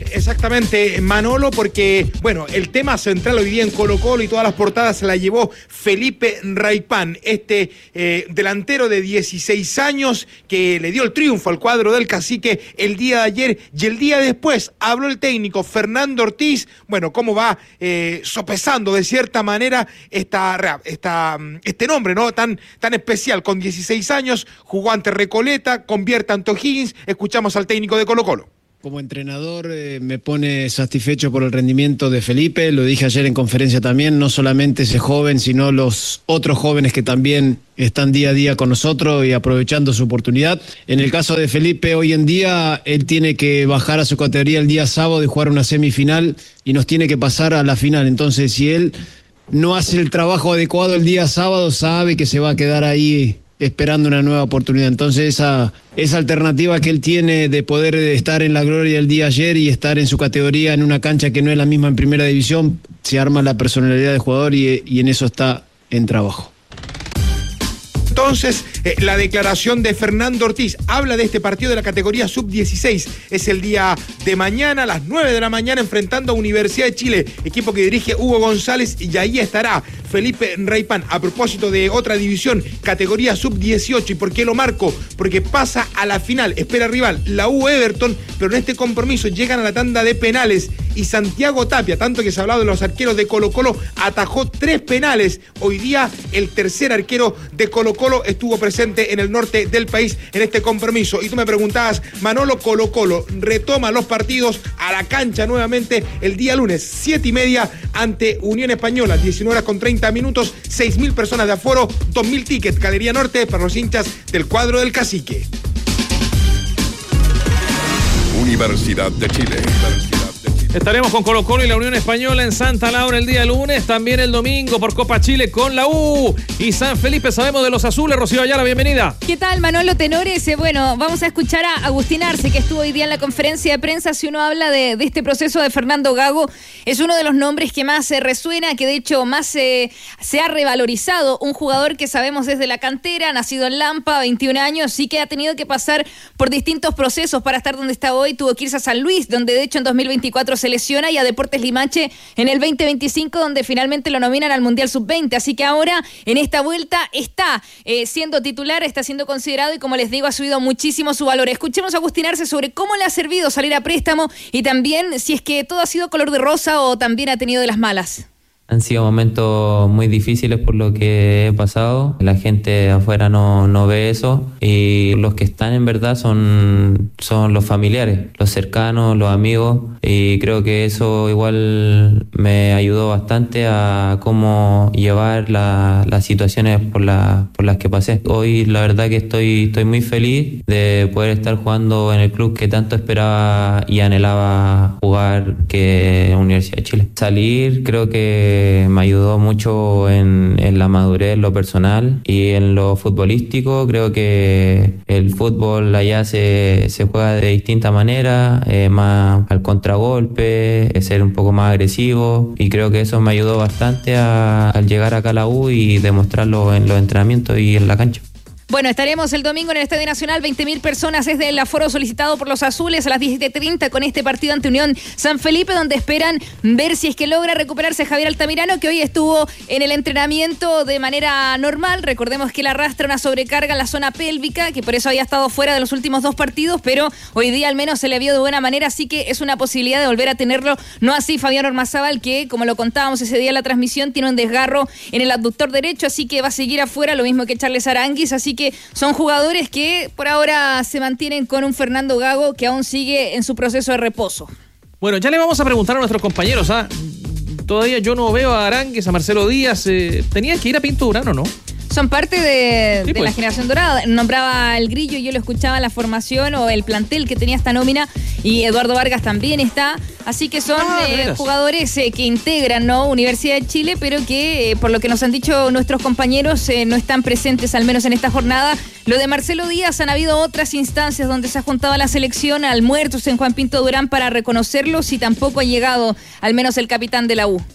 Exactamente, Manolo, porque, bueno, el tema central hoy día en Colo-Colo y todas las portadas se la llevó Felipe Raipán, delantero de 16 años que le dio el triunfo al cuadro del Cacique el día de ayer, y el día después habló el técnico Fernando Ortiz, bueno, cómo va sopesando de cierta manera este nombre, ¿no? Tan especial, con 16 años, jugó ante Recoleta, convierte ante O'Higgins. Escuchamos al técnico de Colo-Colo. Como entrenador me pone satisfecho por el rendimiento de Felipe, lo dije ayer en conferencia también, no solamente ese joven, sino los otros jóvenes que también están día a día con nosotros y aprovechando su oportunidad. En el caso de Felipe, hoy en día, él tiene que bajar a su categoría el día sábado y jugar una semifinal y nos tiene que pasar a la final. Entonces, si él no hace el trabajo adecuado el día sábado, sabe que se va a quedar ahí esperando una nueva oportunidad. Entonces esa alternativa que él tiene de poder estar en la gloria el día ayer y estar en su categoría en una cancha que no es la misma en primera división, se arma la personalidad del jugador y en eso está en trabajo. Entonces, la declaración de Fernando Ortiz habla de este partido de la categoría sub-16. Es el día de mañana, a las 9 de la mañana, enfrentando a Universidad de Chile, equipo que dirige Hugo González, y ahí estará Felipe Raipán. A propósito de otra división, categoría sub-18. ¿Y por qué lo marco? Porque pasa a la final, espera rival, la U Everton, pero en este compromiso llegan a la tanda de penales, y Santiago Tapia, tanto que se ha hablado de los arqueros de Colo-Colo, atajó 3 penales. Hoy día el tercer arquero de Colo-Colo estuvo presente en el norte del país en este compromiso. Y tú me preguntabas, Manolo, Colo-Colo retoma los partidos a la cancha nuevamente el día lunes, 7:30 ante Unión Española, 19:30, 6.000 personas de aforo, 2.000 tickets, Galería Norte para los hinchas del cuadro del Cacique. Universidad de Chile. Estaremos con Colo-Colo y la Unión Española en Santa Laura el día lunes, también el domingo por Copa Chile con la U y San Felipe. Sabemos de los azules. Rocío Ayala, bienvenida. ¿Qué tal, Manolo Tenores? Bueno, vamos a escuchar a Agustín Arce, que estuvo hoy día en la conferencia de prensa. Si uno habla de este proceso de Fernando Gago, es uno de los nombres que más resuena, que de hecho más se ha revalorizado. Un jugador que sabemos desde la cantera, nacido en Lampa, 21 años, sí que ha tenido que pasar por distintos procesos para estar donde está hoy. Tuvo que irse a San Luis, donde de hecho en 2024 se lesiona, y a Deportes Limache en el 2025, donde finalmente lo nominan al Mundial Sub-20. Así que ahora, en esta vuelta, está siendo titular, está siendo considerado y, como les digo, ha subido muchísimo su valor. Escuchemos a Agustín Arce sobre cómo le ha servido salir a préstamo y también si es que todo ha sido color de rosa o también ha tenido de las malas. Han sido momentos muy difíciles por lo que he pasado. La gente afuera no ve eso, y los que están en verdad son los familiares, los cercanos, los amigos, y creo que eso igual me ayudó bastante a cómo llevar las situaciones por las que pasé. Hoy la verdad que estoy muy feliz de poder estar jugando en el club que tanto esperaba y anhelaba jugar, que es la Universidad de Chile. Salir creo que me ayudó mucho en la madurez, en lo personal y en lo futbolístico. Creo que el fútbol allá se juega de distinta manera, más al contragolpe, ser un poco más agresivo, y creo que eso me ayudó bastante al llegar acá a la U y demostrarlo en los entrenamientos y en la cancha. Bueno, estaremos el domingo en el Estadio Nacional, 20.000 personas es el aforo solicitado por los azules a las 17:30 con este partido ante Unión San Felipe, donde esperan ver si es que logra recuperarse Javier Altamirano, que hoy estuvo en el entrenamiento de manera normal. Recordemos que él arrastra una sobrecarga en la zona pélvica, que por eso había estado fuera de los últimos 2 partidos, pero hoy día al menos se le vio de buena manera, así que es una posibilidad de volver a tenerlo. No así Fabián Ormazábal, que como lo contábamos ese día en la transmisión, tiene un desgarro en el abductor derecho, así que va a seguir afuera, lo mismo que Charles Aranguis, así que son jugadores que por ahora se mantienen con un Fernando Gago que aún sigue en su proceso de reposo. Bueno, ya le vamos a preguntar a nuestros compañeros. Todavía yo no veo a Aranguis, a Marcelo Díaz. Tenían que ir a Pinto Durán, ¿o no? Son parte de la generación dorada. Nombraba el Grillo, yo lo escuchaba, la formación o el plantel que tenía esta nómina, y Eduardo Vargas también está. Así que son jugadores que integran, ¿no?, Universidad de Chile, pero que, por lo que nos han dicho nuestros compañeros, no están presentes, al menos en esta jornada. Lo de Marcelo Díaz, han habido otras instancias donde se ha juntado a la selección, almuerzos en Juan Pinto Durán para reconocerlos, y tampoco ha llegado, al menos el capitán de la U.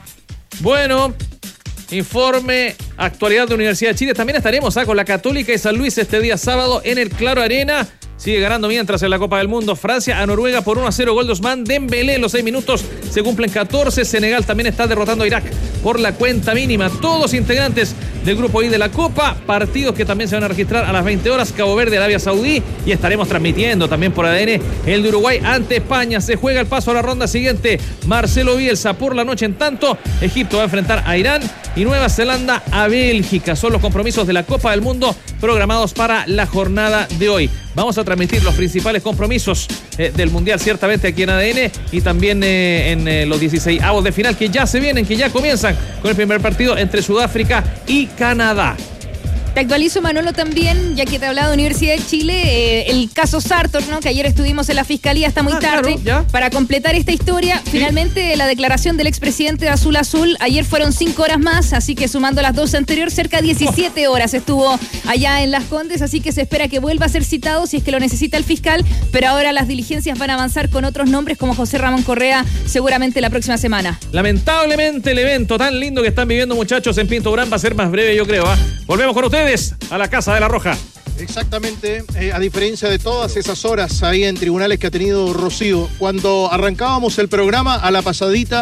Bueno, informe, actualidad de Universidad de Chile. También estaremos con la Católica y San Luis este día sábado en el Claro Arena. sigue ganando mientras en la Copa del Mundo. Francia a Noruega por 1-0, gol de Ousmane Dembélé. En los 6 minutos se cumplen 14. Senegal también está derrotando a Irak por la cuenta mínima. Todos integrantes del grupo I de la Copa. Partidos que también se van a registrar a las 20 horas. Cabo Verde, Arabia Saudí. Y estaremos transmitiendo también por ADN el de Uruguay ante España. Se juega el paso a la ronda siguiente. Marcelo Bielsa por la noche. En tanto, Egipto va a enfrentar a Irán y Nueva Zelanda a Bélgica. Son los compromisos de la Copa del Mundo programados para la jornada de hoy. Vamos a transmitir los principales compromisos del Mundial, ciertamente aquí en ADN, y también en los 16avos de final que ya se vienen, que ya comienzan con el primer partido entre Sudáfrica y Canadá. Te actualizo, Manolo, también, ya que te he hablado de Universidad de Chile, el caso Sartor, ¿no? Que ayer estuvimos en la Fiscalía hasta muy tarde. Claro, para completar esta historia, finalmente la declaración del expresidente de Azul Azul, ayer fueron 5 horas más, así que sumando las 12 anteriores, cerca de 17 horas estuvo allá en Las Condes, así que se espera que vuelva a ser citado si es que lo necesita el fiscal, pero ahora las diligencias van a avanzar con otros nombres como José Ramón Correa, seguramente la próxima semana. Lamentablemente el evento tan lindo que están viviendo, muchachos, en Pinto Durán va a ser más breve, yo creo. Volvemos con ustedes a la Casa de la Roja. Exactamente, a diferencia de todas esas horas ahí en tribunales que ha tenido Rocío, cuando arrancábamos el programa a la pasadita,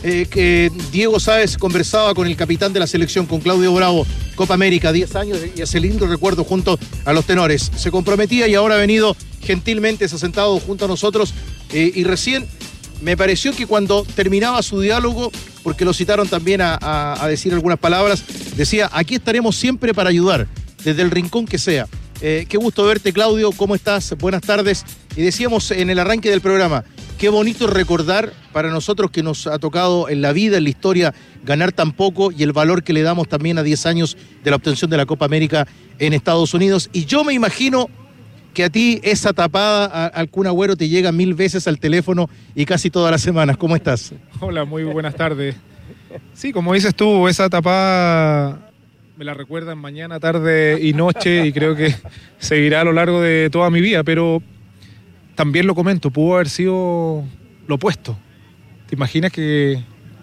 que Diego Sáez conversaba con el capitán de la selección, con Claudio Bravo, Copa América, 10 años, y ese lindo recuerdo junto a los tenores. Se comprometía y ahora ha venido gentilmente, se ha sentado junto a nosotros, y recién me pareció que cuando terminaba su diálogo, porque lo citaron también a decir algunas palabras, decía, aquí estaremos siempre para ayudar, desde el rincón que sea. Qué gusto verte, Claudio, ¿cómo estás? Buenas tardes. Y decíamos en el arranque del programa, qué bonito recordar para nosotros que nos ha tocado en la vida, en la historia, ganar tan poco y el valor que le damos también a 10 años de la obtención de la Copa América en Estados Unidos. Y yo me imagino que a ti esa tapada al Kun Agüero te llega 1000 veces al teléfono y casi todas las semanas. ¿Cómo estás? Hola, muy buenas tardes. Sí, como dices tú, esa tapada me la recuerdan mañana, tarde y noche y creo que seguirá a lo largo de toda mi vida, pero también lo comento, pudo haber sido lo opuesto. ¿Te imaginas que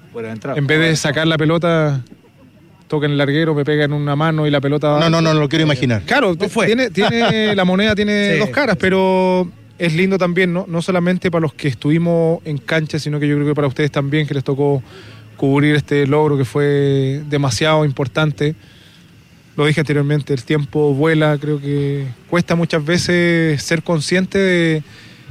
en vez de sacar la pelota, toca en el larguero, me pega en una mano y la pelota... No lo quiero imaginar. Claro, tiene la moneda tiene dos caras, pero es lindo también, no solamente para los que estuvimos en cancha, sino que yo creo que para ustedes también, que les tocó cubrir este logro que fue demasiado importante. Lo dije anteriormente, el tiempo vuela, creo que cuesta muchas veces ser consciente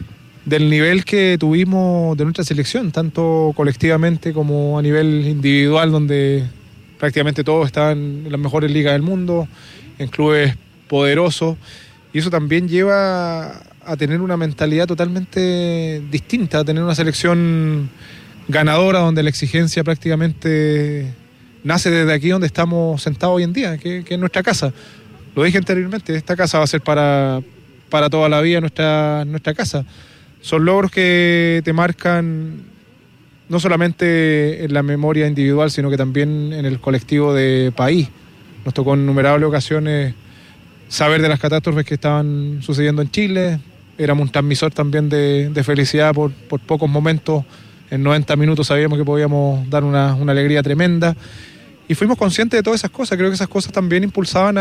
del nivel que tuvimos de nuestra selección, tanto colectivamente como a nivel individual, donde prácticamente todos estaban en las mejores ligas del mundo, en clubes poderosos, y eso también lleva a tener una mentalidad totalmente distinta, a tener una selección ganadora donde la exigencia prácticamente nace desde aquí donde estamos sentados hoy en día, que es nuestra casa. Lo dije anteriormente, esta casa va a ser para toda la vida nuestra casa. Son logros que te marcan no solamente en la memoria individual, sino que también en el colectivo de país. Nos tocó en innumerables ocasiones saber de las catástrofes que estaban sucediendo en Chile. Éramos un transmisor también de felicidad por pocos momentos. En 90 minutos sabíamos que podíamos dar una alegría tremenda. Y fuimos conscientes de todas esas cosas. Creo que esas cosas también impulsaban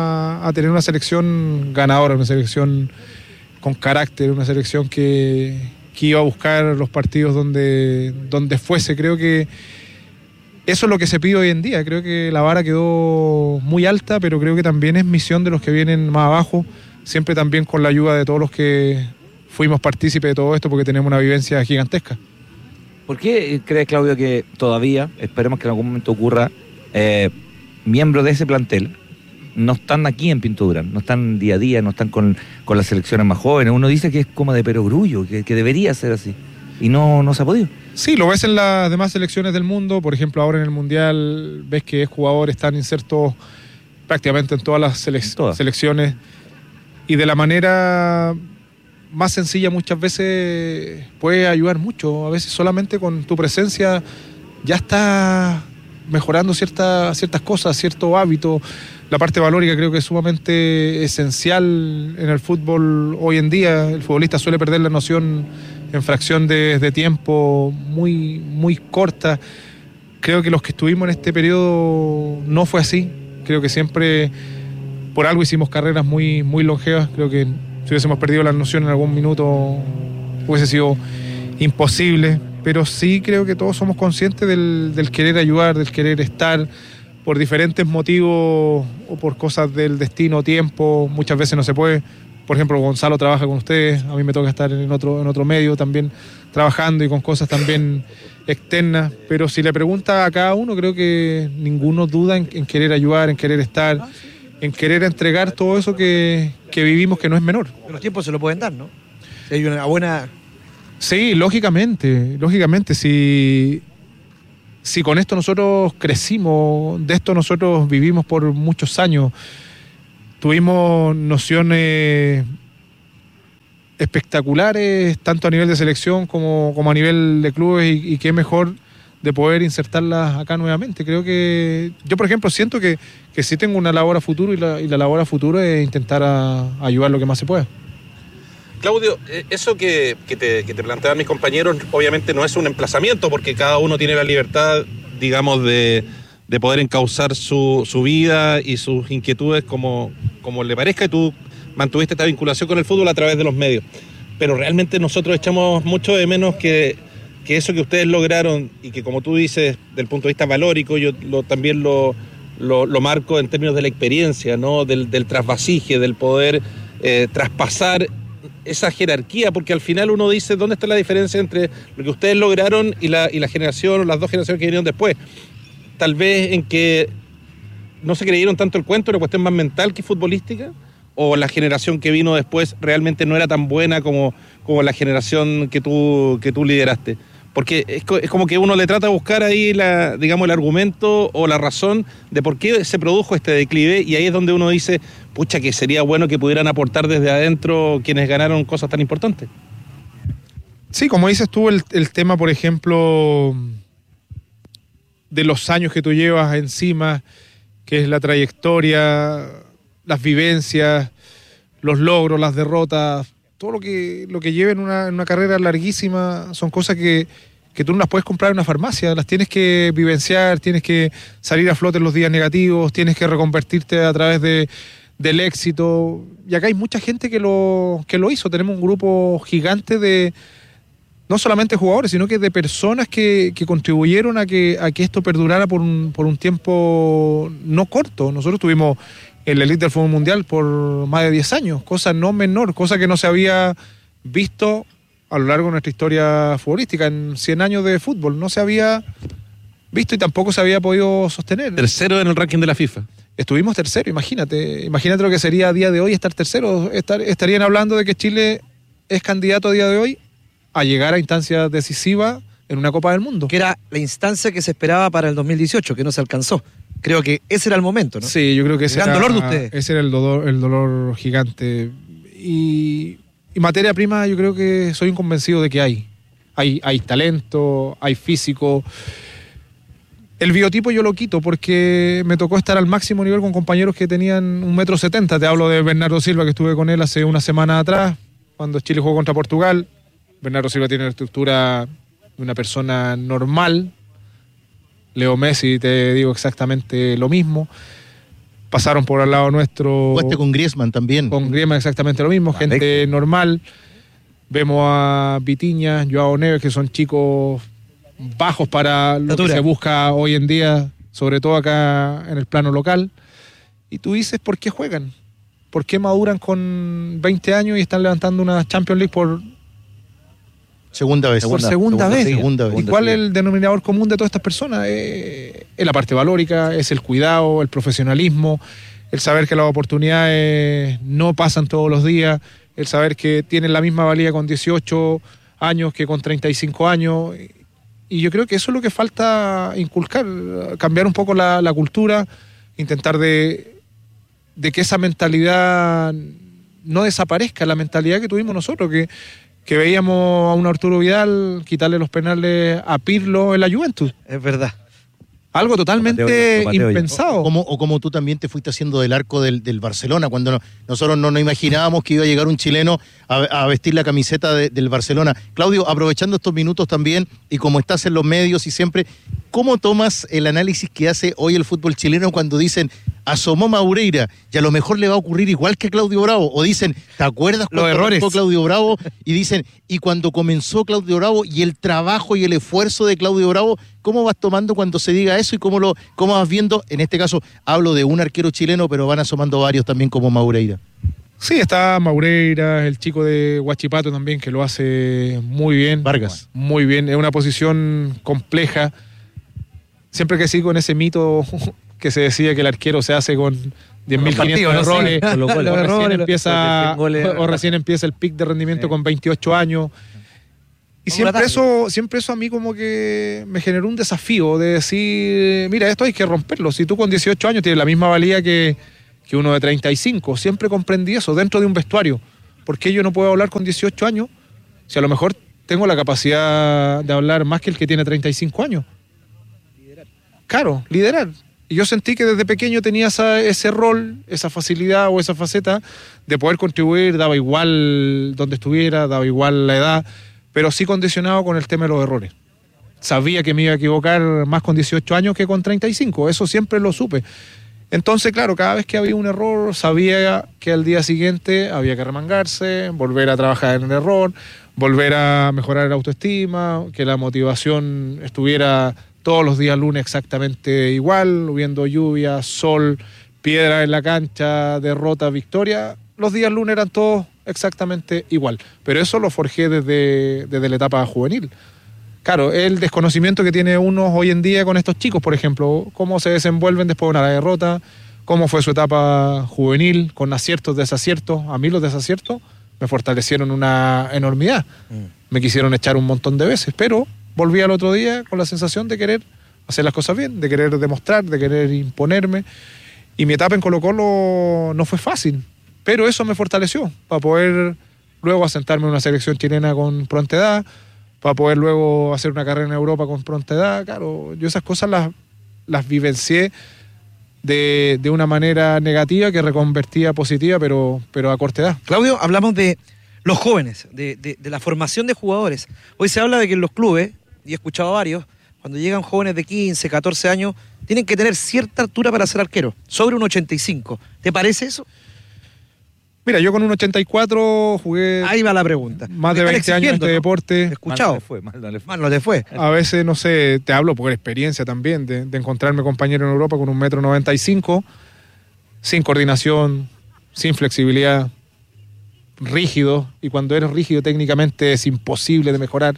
a tener una selección ganadora, una selección con carácter, una selección que iba a buscar los partidos donde fuese. Creo que eso es lo que se pide hoy en día. Creo que la vara quedó muy alta, pero creo que también es misión de los que vienen más abajo, siempre también con la ayuda de todos los que fuimos partícipes de todo esto, porque tenemos una vivencia gigantesca. ¿Por qué crees, Claudio, que todavía, esperemos que en algún momento ocurra, miembros de ese plantel no están aquí en Pinto Durán, no están día a día, no están con las selecciones más jóvenes? Uno dice que es como de perogrullo, que debería ser así, y no se ha podido. Sí, lo ves en las demás selecciones del mundo. Por ejemplo, ahora en el Mundial ves que jugadores están insertos prácticamente en todas las selecciones, y de la manera más sencilla muchas veces puede ayudar mucho. A veces solamente con tu presencia ya está mejorando ciertas cosas, ciertos hábitos. La parte valórica creo que es sumamente esencial en el fútbol hoy en día. El futbolista suele perder la noción en fracción de tiempo muy, muy corta. Creo que los que estuvimos en este periodo no fue así. Creo que siempre por algo hicimos carreras muy, muy longevas. Creo que Si hubiésemos perdido la noción en algún minuto hubiese sido imposible, pero sí creo que todos somos conscientes del querer ayudar, del querer estar, por diferentes motivos o por cosas del destino, tiempo, muchas veces no se puede. Por ejemplo, Gonzalo trabaja con ustedes, a mí me toca estar en otro medio también trabajando y con cosas también externas, pero si le pregunta a cada uno, creo que ninguno duda en querer ayudar, en querer estar, en querer entregar todo eso que vivimos, que no es menor. Los tiempos se lo pueden dar, ¿no? Si hay una buena... Sí, lógicamente, si con esto nosotros crecimos, de esto nosotros vivimos por muchos años, tuvimos nociones espectaculares, tanto a nivel de selección como a nivel de clubes, y qué mejor de poder insertarlas acá nuevamente. Creo que yo, por ejemplo, siento que sí tengo una labor a futuro, y la labor a futuro es intentar ayudar lo que más se pueda. Claudio, eso que te planteaban mis compañeros obviamente no es un emplazamiento, porque cada uno tiene la libertad, digamos, de poder encauzar su vida y sus inquietudes como le parezca, y tú mantuviste esta vinculación con el fútbol a través de los medios. Pero realmente nosotros echamos mucho de menos que eso que ustedes lograron, y que, como tú dices, del punto de vista valórico, yo también lo marco en términos de la experiencia, ¿no? Del trasvasije, del poder traspasar esa jerarquía, porque al final uno dice, ¿dónde está la diferencia entre lo que ustedes lograron y la generación, o las dos generaciones que vinieron después? Tal vez en que no se creyeron tanto el cuento, era una cuestión más mental que futbolística, o la generación que vino después realmente no era tan buena como la generación que tú lideraste. Porque es como que uno le trata de buscar ahí digamos, el argumento o la razón de por qué se produjo este declive, y ahí es donde uno dice, pucha, que sería bueno que pudieran aportar desde adentro quienes ganaron cosas tan importantes. Sí, como dices tú, el tema, por ejemplo, de los años que tú llevas encima, que es la trayectoria, las vivencias, los logros, las derrotas, todo lo que lleva en una carrera larguísima, son cosas que tú no las puedes comprar en una farmacia, las tienes que vivenciar, tienes que salir a flote en los días negativos, tienes que reconvertirte a través del éxito, y acá hay mucha gente que lo hizo. Tenemos un grupo gigante de no solamente jugadores, sino que de personas que contribuyeron a que esto perdurara por un tiempo no corto. Nosotros tuvimos en la elite del fútbol mundial por más de 10 años, cosa no menor, cosa que no se había visto a lo largo de nuestra historia futbolística. En 100 años de fútbol no se había visto y tampoco se había podido sostener. Tercero en el ranking de la FIFA. Estuvimos tercero, imagínate lo que sería a día de hoy estar tercero. Estarían hablando de que Chile es candidato a día de hoy a llegar a instancias decisivas en una Copa del Mundo. Que era la instancia que se esperaba para el 2018, que no se alcanzó. Creo que ese era el momento, ¿no? Sí, yo creo que ese era el dolor de ustedes. Ese era el dolor gigante. Y materia prima, yo creo que soy un convencido de que hay talento, hay físico. El biotipo yo lo quito porque me tocó estar al máximo nivel con compañeros que tenían 1,70 m. Te hablo de Bernardo Silva, que estuve con él hace una semana atrás, cuando Chile jugó contra Portugal. Bernardo Silva tiene la estructura de una persona normal. Leo Messi, te digo exactamente lo mismo. Pasaron por al lado nuestro. Jugaste con Griezmann también. Con Griezmann exactamente lo mismo, gente normal. Vemos a Vitinha, Joao Neves, que son chicos bajos para lo que se busca hoy en día, sobre todo acá en el plano local. Y tú dices, ¿por qué juegan? ¿Por qué maduran con 20 años y están levantando una Champions League por segunda vez? ¿Y cuál es el denominador común de todas estas personas? Es la parte valórica, es el cuidado, el profesionalismo, el saber que las oportunidades no pasan todos los días, el saber que tienen la misma valía con 18 años que con 35 años. Y yo creo que eso es lo que falta inculcar, cambiar un poco la cultura, intentar de que esa mentalidad no desaparezca, la mentalidad que tuvimos nosotros, que veíamos a un Arturo Vidal quitarle los penales a Pirlo en la Juventus. Es verdad. Algo totalmente impensado. Como tú también te fuiste haciendo del arco del Barcelona, cuando nosotros no nos imaginábamos que iba a llegar un chileno a vestir la camiseta del Barcelona. Claudio, aprovechando estos minutos también, y como estás en los medios y siempre, ¿cómo tomas el análisis que hace hoy el fútbol chileno cuando dicen, asomó Maureira, y a lo mejor le va a ocurrir igual que Claudio Bravo? O dicen, ¿te acuerdas cuando arrancó Claudio Bravo? Y dicen, y cuando comenzó Claudio Bravo, y el trabajo y el esfuerzo de Claudio Bravo, ¿cómo vas tomando cuando se diga eso y cómo vas viendo? En este caso hablo de un arquero chileno, pero van asomando varios también como Maureira. Sí, está Maureira, el chico de Huachipato también, que lo hace muy bien. Vargas. Muy bien, es una posición compleja. Siempre que sigo en ese mito que se decía que el arquero se hace con 10.500 errores, o recién empieza el pic de rendimiento con 28 años. Y siempre eso a mí como que me generó un desafío de decir, mira, esto hay que romperlo. Si tú con 18 años tienes la misma valía que uno de 35, siempre comprendí eso dentro de un vestuario. ¿Por qué yo no puedo hablar con 18 años si a lo mejor tengo la capacidad de hablar más que el que tiene 35 años? Claro, liderar. Y yo sentí que desde pequeño tenía ese rol, esa facilidad o esa faceta de poder contribuir, daba igual donde estuviera, daba igual la edad, pero sí condicionado con el tema de los errores. Sabía que me iba a equivocar más con 18 años que con 35, eso siempre lo supe. Entonces, claro, cada vez que había un error, sabía que al día siguiente había que remangarse, volver a trabajar en el error, volver a mejorar la autoestima, que la motivación estuviera todos los días lunes exactamente igual, hubiendo lluvia, sol, piedra en la cancha, derrota, victoria. Los días lunes eran todos exactamente igual. Pero eso lo forjé desde la etapa juvenil. Claro, el desconocimiento que tiene uno hoy en día con estos chicos, por ejemplo, cómo se desenvuelven después de una derrota, cómo fue su etapa juvenil, con aciertos, desaciertos. A mí los desaciertos me fortalecieron una enormidad. Me quisieron echar un montón de veces, pero volví al otro día con la sensación de querer hacer las cosas bien, de querer demostrar, de querer imponerme. Y mi etapa en Colo-Colo no fue fácil, pero eso me fortaleció para poder luego asentarme en una selección chilena con pronta edad, para poder luego hacer una carrera en Europa con pronta edad. Claro, yo esas cosas las vivencié de una manera negativa que reconvertía positiva, pero a corta edad. Claudio, hablamos de los jóvenes, de la formación de jugadores. Hoy se habla de que en los clubes, y he escuchado a varios, cuando llegan jóvenes de 15, 14 años, tienen que tener cierta altura para ser arquero, sobre un 85. ¿Te parece eso? Mira, yo con un 84 jugué... Ahí va la pregunta. Más de 20 años de deporte. ¿He escuchado? Mal no le fue. A veces, no sé, te hablo por experiencia también, de encontrarme compañero en Europa con 1,95 m, sin coordinación, sin flexibilidad, rígido, y cuando eres rígido técnicamente es imposible de mejorar.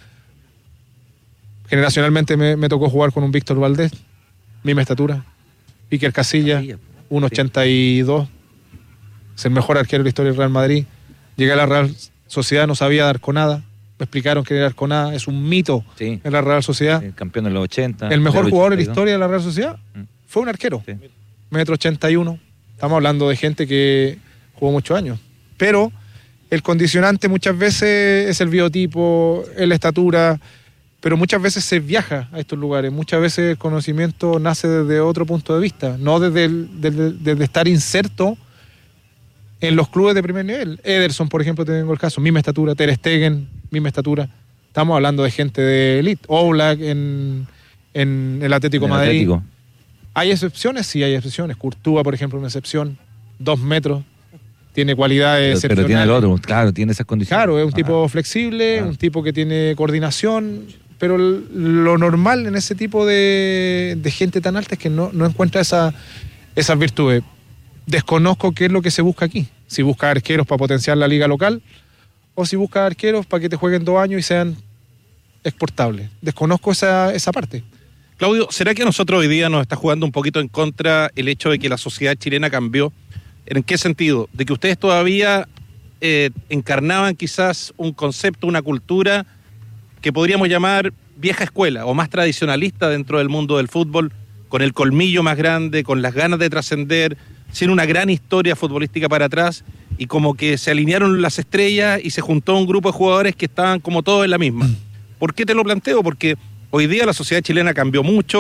Generacionalmente me tocó jugar con un Víctor Valdés, misma estatura, Iker Casillas, 1,82, es el mejor arquero de la historia del Real Madrid. Llegué a la Real Sociedad, no sabía dar Arconada, me explicaron que era Arconada, es un mito en la Real Sociedad. El campeón de los 80. El mejor jugador de la historia de la Real Sociedad fue un arquero, 1,81 m. Estamos hablando de gente que jugó muchos años, pero el condicionante muchas veces es el biotipo, es la estatura, pero muchas veces se viaja a estos lugares, muchas veces el conocimiento nace desde otro punto de vista, no desde estar inserto en los clubes de primer nivel. Ederson, por ejemplo, tengo el caso, misma estatura, Ter Stegen, misma estatura. Estamos hablando de gente de elite. Oblak en el Atlético de Madrid. ¿Hay excepciones? Sí, hay excepciones. Courtois, por ejemplo, una excepción, 2 metros. Tiene cualidades excepcionales. Pero tiene el otro, claro, tiene esas condiciones. Claro, es un tipo flexible, un tipo que tiene coordinación, pero lo normal en ese tipo de gente tan alta es que no encuentra esas virtudes. Desconozco qué es lo que se busca aquí. Si busca arqueros para potenciar la liga local o si busca arqueros para que te jueguen 2 años y sean exportables. Desconozco esa parte. Claudio, ¿será que a nosotros hoy día nos está jugando un poquito en contra el hecho de que la sociedad chilena cambió? ¿En qué sentido? De que ustedes todavía encarnaban quizás un concepto, una cultura que podríamos llamar vieja escuela o más tradicionalista dentro del mundo del fútbol, con el colmillo más grande, con las ganas de trascender, sin una gran historia futbolística para atrás, y como que se alinearon las estrellas y se juntó un grupo de jugadores que estaban como todos en la misma. ¿Por qué te lo planteo? Porque hoy día la sociedad chilena cambió mucho,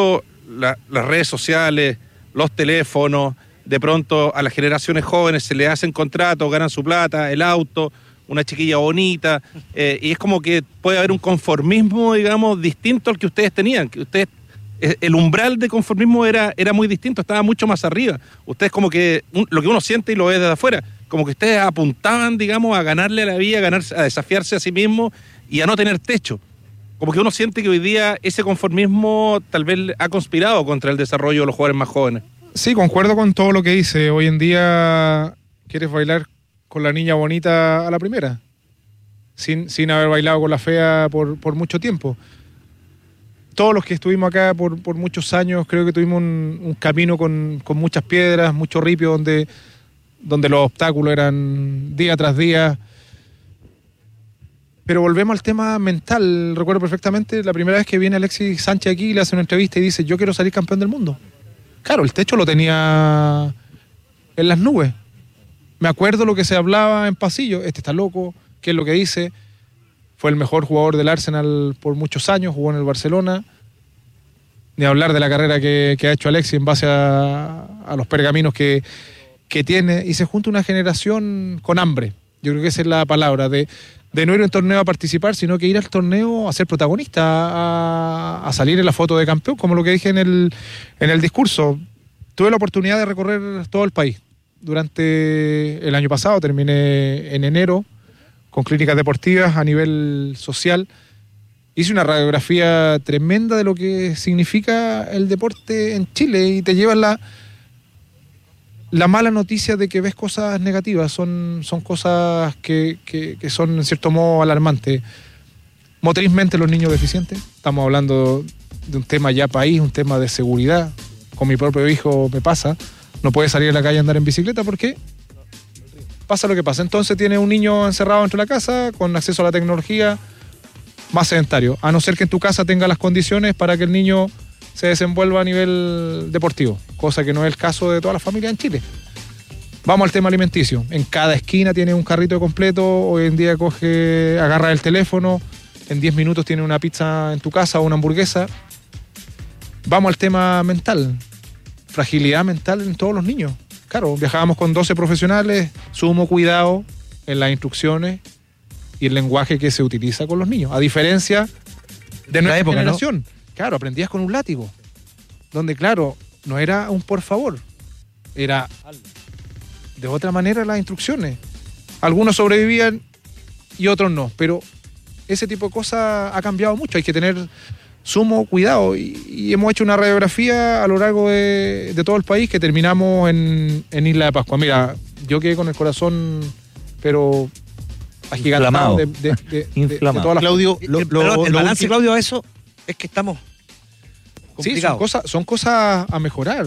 las redes sociales, los teléfonos, de pronto a las generaciones jóvenes se le hacen contratos, ganan su plata, el auto, una chiquilla bonita, y es como que puede haber un conformismo, digamos, distinto al que ustedes tenían, que ustedes, el umbral de conformismo era muy distinto, estaba mucho más arriba. Ustedes como que, lo que uno siente y lo ve desde afuera, como que ustedes apuntaban, digamos, a ganarle a la vida, a desafiarse a sí mismo y a no tener techo. Como que uno siente que hoy día ese conformismo tal vez ha conspirado contra el desarrollo de los jugadores más jóvenes. Sí, concuerdo con todo lo que dice. Hoy en día quieres bailar con la niña bonita a la primera, sin haber bailado con la fea por mucho tiempo. Todos los que estuvimos acá por muchos años, creo que tuvimos un camino con muchas piedras, mucho ripio, donde los obstáculos eran día tras día. Pero volvemos al tema mental. Recuerdo perfectamente la primera vez que viene Alexis Sánchez aquí, le hace una entrevista y dice: yo quiero salir campeón del mundo. Claro, el techo lo tenía en las nubes. Me acuerdo lo que se hablaba en pasillo: este está loco, ¿qué es lo que dice? Fue el mejor jugador del Arsenal por muchos años, jugó en el Barcelona. Ni hablar de la carrera que ha hecho Alexis en base a los pergaminos que tiene. Y se junta una generación con hambre. Yo creo que esa es la palabra, de no ir a un torneo a participar, sino que ir al torneo a ser protagonista, a salir en la foto de campeón, como lo que dije en el discurso. Tuve la oportunidad de recorrer todo el país. Durante el año pasado, terminé en enero, con clínicas deportivas a nivel social. Hice una radiografía tremenda de lo que significa el deporte en Chile y te llevas la mala noticia de que ves cosas negativas. Son cosas que son en cierto modo alarmantes. Motrizmente los niños deficientes, estamos hablando de un tema ya país, un tema de seguridad. Con mi propio hijo me pasa, no puede salir a la calle a andar en bicicleta porque pasa lo que pasa. Entonces tiene un niño encerrado dentro de la casa con acceso a la tecnología, más sedentario, a no ser que en tu casa tenga las condiciones para que el niño se desenvuelva a nivel deportivo, cosa que no es el caso de todas las familias en Chile. Vamos al tema alimenticio. En cada esquina tiene un carrito completo. Hoy en día agarra el teléfono, en 10 minutos tiene una pizza en tu casa o una hamburguesa. Vamos al tema mental. Fragilidad mental en todos los niños. Claro, viajábamos con 12 profesionales, sumo cuidado en las instrucciones y el lenguaje que se utiliza con los niños. A diferencia de nuestra generación. ¿No? Claro, aprendías con un látigo. Donde, claro, no era un por favor. Era de otra manera las instrucciones. Algunos sobrevivían y otros no. Pero ese tipo de cosas ha cambiado mucho. Hay que tener sumo cuidado. Y hemos hecho una radiografía a lo largo de todo el país que terminamos en Isla de Pascua. Mira, yo quedé con el corazón, pero agigantado de todas las... Claudio, el balance, Claudio, a eso es que estamos complicados. Sí, son cosas a mejorar,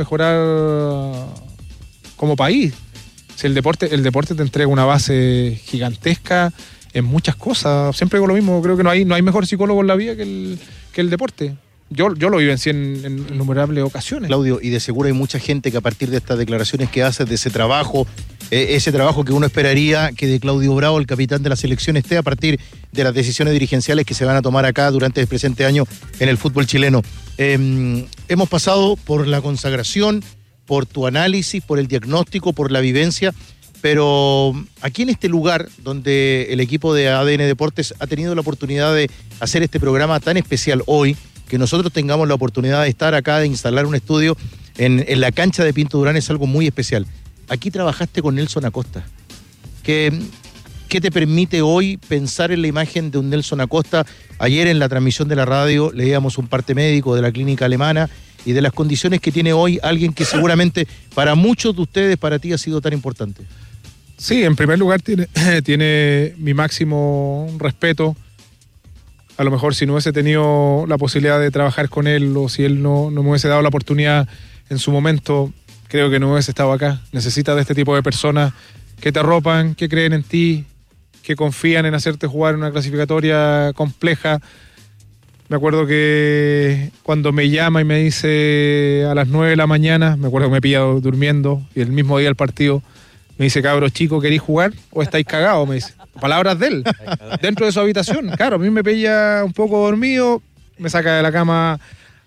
como país. Si el deporte te entrega una base gigantesca en muchas cosas. Siempre digo lo mismo, creo que no hay mejor psicólogo en la vida que el deporte. Yo lo vivencié en innumerables ocasiones. Claudio, y de seguro hay mucha gente que a partir de estas declaraciones que haces, de ese trabajo que uno esperaría que de Claudio Bravo, el capitán de la selección, esté a partir de las decisiones dirigenciales que se van a tomar acá durante el presente año en el fútbol chileno. Hemos pasado por la consagración, por tu análisis, por el diagnóstico, por la vivencia, pero aquí en este lugar donde el equipo de ADN Deportes ha tenido la oportunidad de hacer este programa tan especial hoy, que nosotros tengamos la oportunidad de estar acá, de instalar un estudio en la cancha de Pinto Durán, es algo muy especial. Aquí trabajaste con Nelson Acosta. ¿Qué te permite hoy pensar en la imagen de un Nelson Acosta? Ayer en la transmisión de la radio leíamos un parte médico de la clínica alemana y de las condiciones que tiene hoy alguien que seguramente para muchos de ustedes, para ti, ha sido tan importante. Sí, en primer lugar tiene mi máximo respeto. A lo mejor si no hubiese tenido la posibilidad de trabajar con él o si él no me hubiese dado la oportunidad en su momento, creo que no hubiese estado acá. Necesitas de este tipo de personas que te arropan, que creen en ti, que confían en hacerte jugar en una clasificatoria compleja. Me acuerdo que cuando me llama y me dice a las 9 de la mañana, me acuerdo que me pilla durmiendo y el mismo día del partido, me dice: cabros chicos, ¿queréis jugar o estáis cagados? Me dice. Palabras de él, dentro de su habitación. Claro, a mí me pilla un poco dormido, me saca de la cama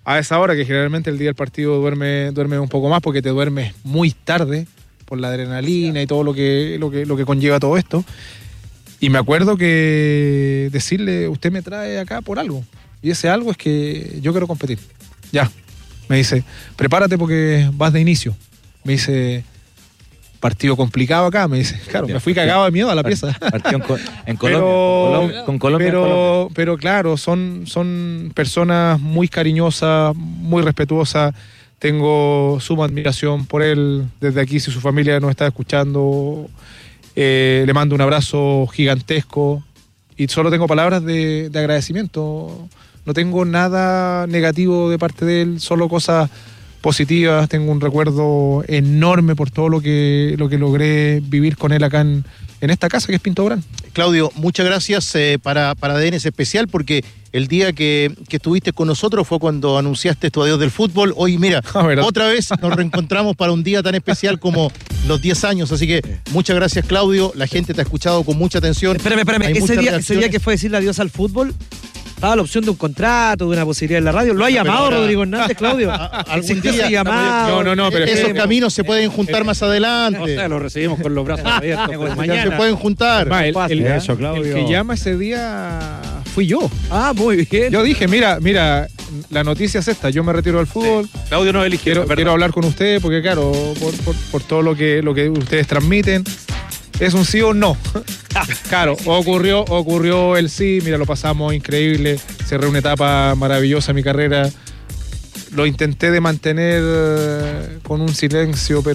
a esa hora, que generalmente el día del partido duerme un poco más porque te duermes muy tarde por la adrenalina y todo lo que conlleva todo esto. Y me acuerdo que decirle, usted me trae acá por algo. Y ese algo es que yo quiero competir. Ya. Me dice, prepárate porque vas de inicio. Me dice, partido complicado acá. Me dice, claro, me fui cagado de miedo a la pieza. Partido en Colombia. Con Colombia. Pero claro, son personas muy cariñosas, muy respetuosas. Tengo suma admiración por él. Desde aquí, si su familia nos está escuchando, le mando un abrazo gigantesco. Y solo tengo palabras de agradecimiento. No tengo nada negativo de parte de él, solo cosas positivas. Tengo un recuerdo enorme por todo lo que logré vivir con él acá en esta casa que es Pinto Durán. Claudio, muchas gracias para ADN es especial porque el día que estuviste con nosotros fue cuando anunciaste tu adiós del fútbol. Hoy, mira, otra vez nos reencontramos para un día tan especial como los 10 años. Así que muchas gracias, Claudio. La gente te ha escuchado con mucha atención. Espérame. Ese día que fue a decirle adiós al fútbol, estaba la opción de un contrato, de una posibilidad en la radio. ¿Lo ha llamado Rodrigo Hernández, Claudio? ¿Algún día? No, pero esos caminos se pueden juntar más adelante. O sea, lo recibimos con los brazos abiertos. Mañana. Se pueden juntar. El que llama ese día fui yo. Ah, muy bien. Yo dije, mira, la noticia es esta, yo me retiro del fútbol. Sí. Claudio no eligió. Quiero hablar con ustedes porque, claro, por todo lo que ustedes transmiten, ¿es un sí o no? Claro, ocurrió el sí, mira, lo pasamos increíble, cerré una etapa maravillosa en mi carrera, lo intenté de mantener con un silencio, pero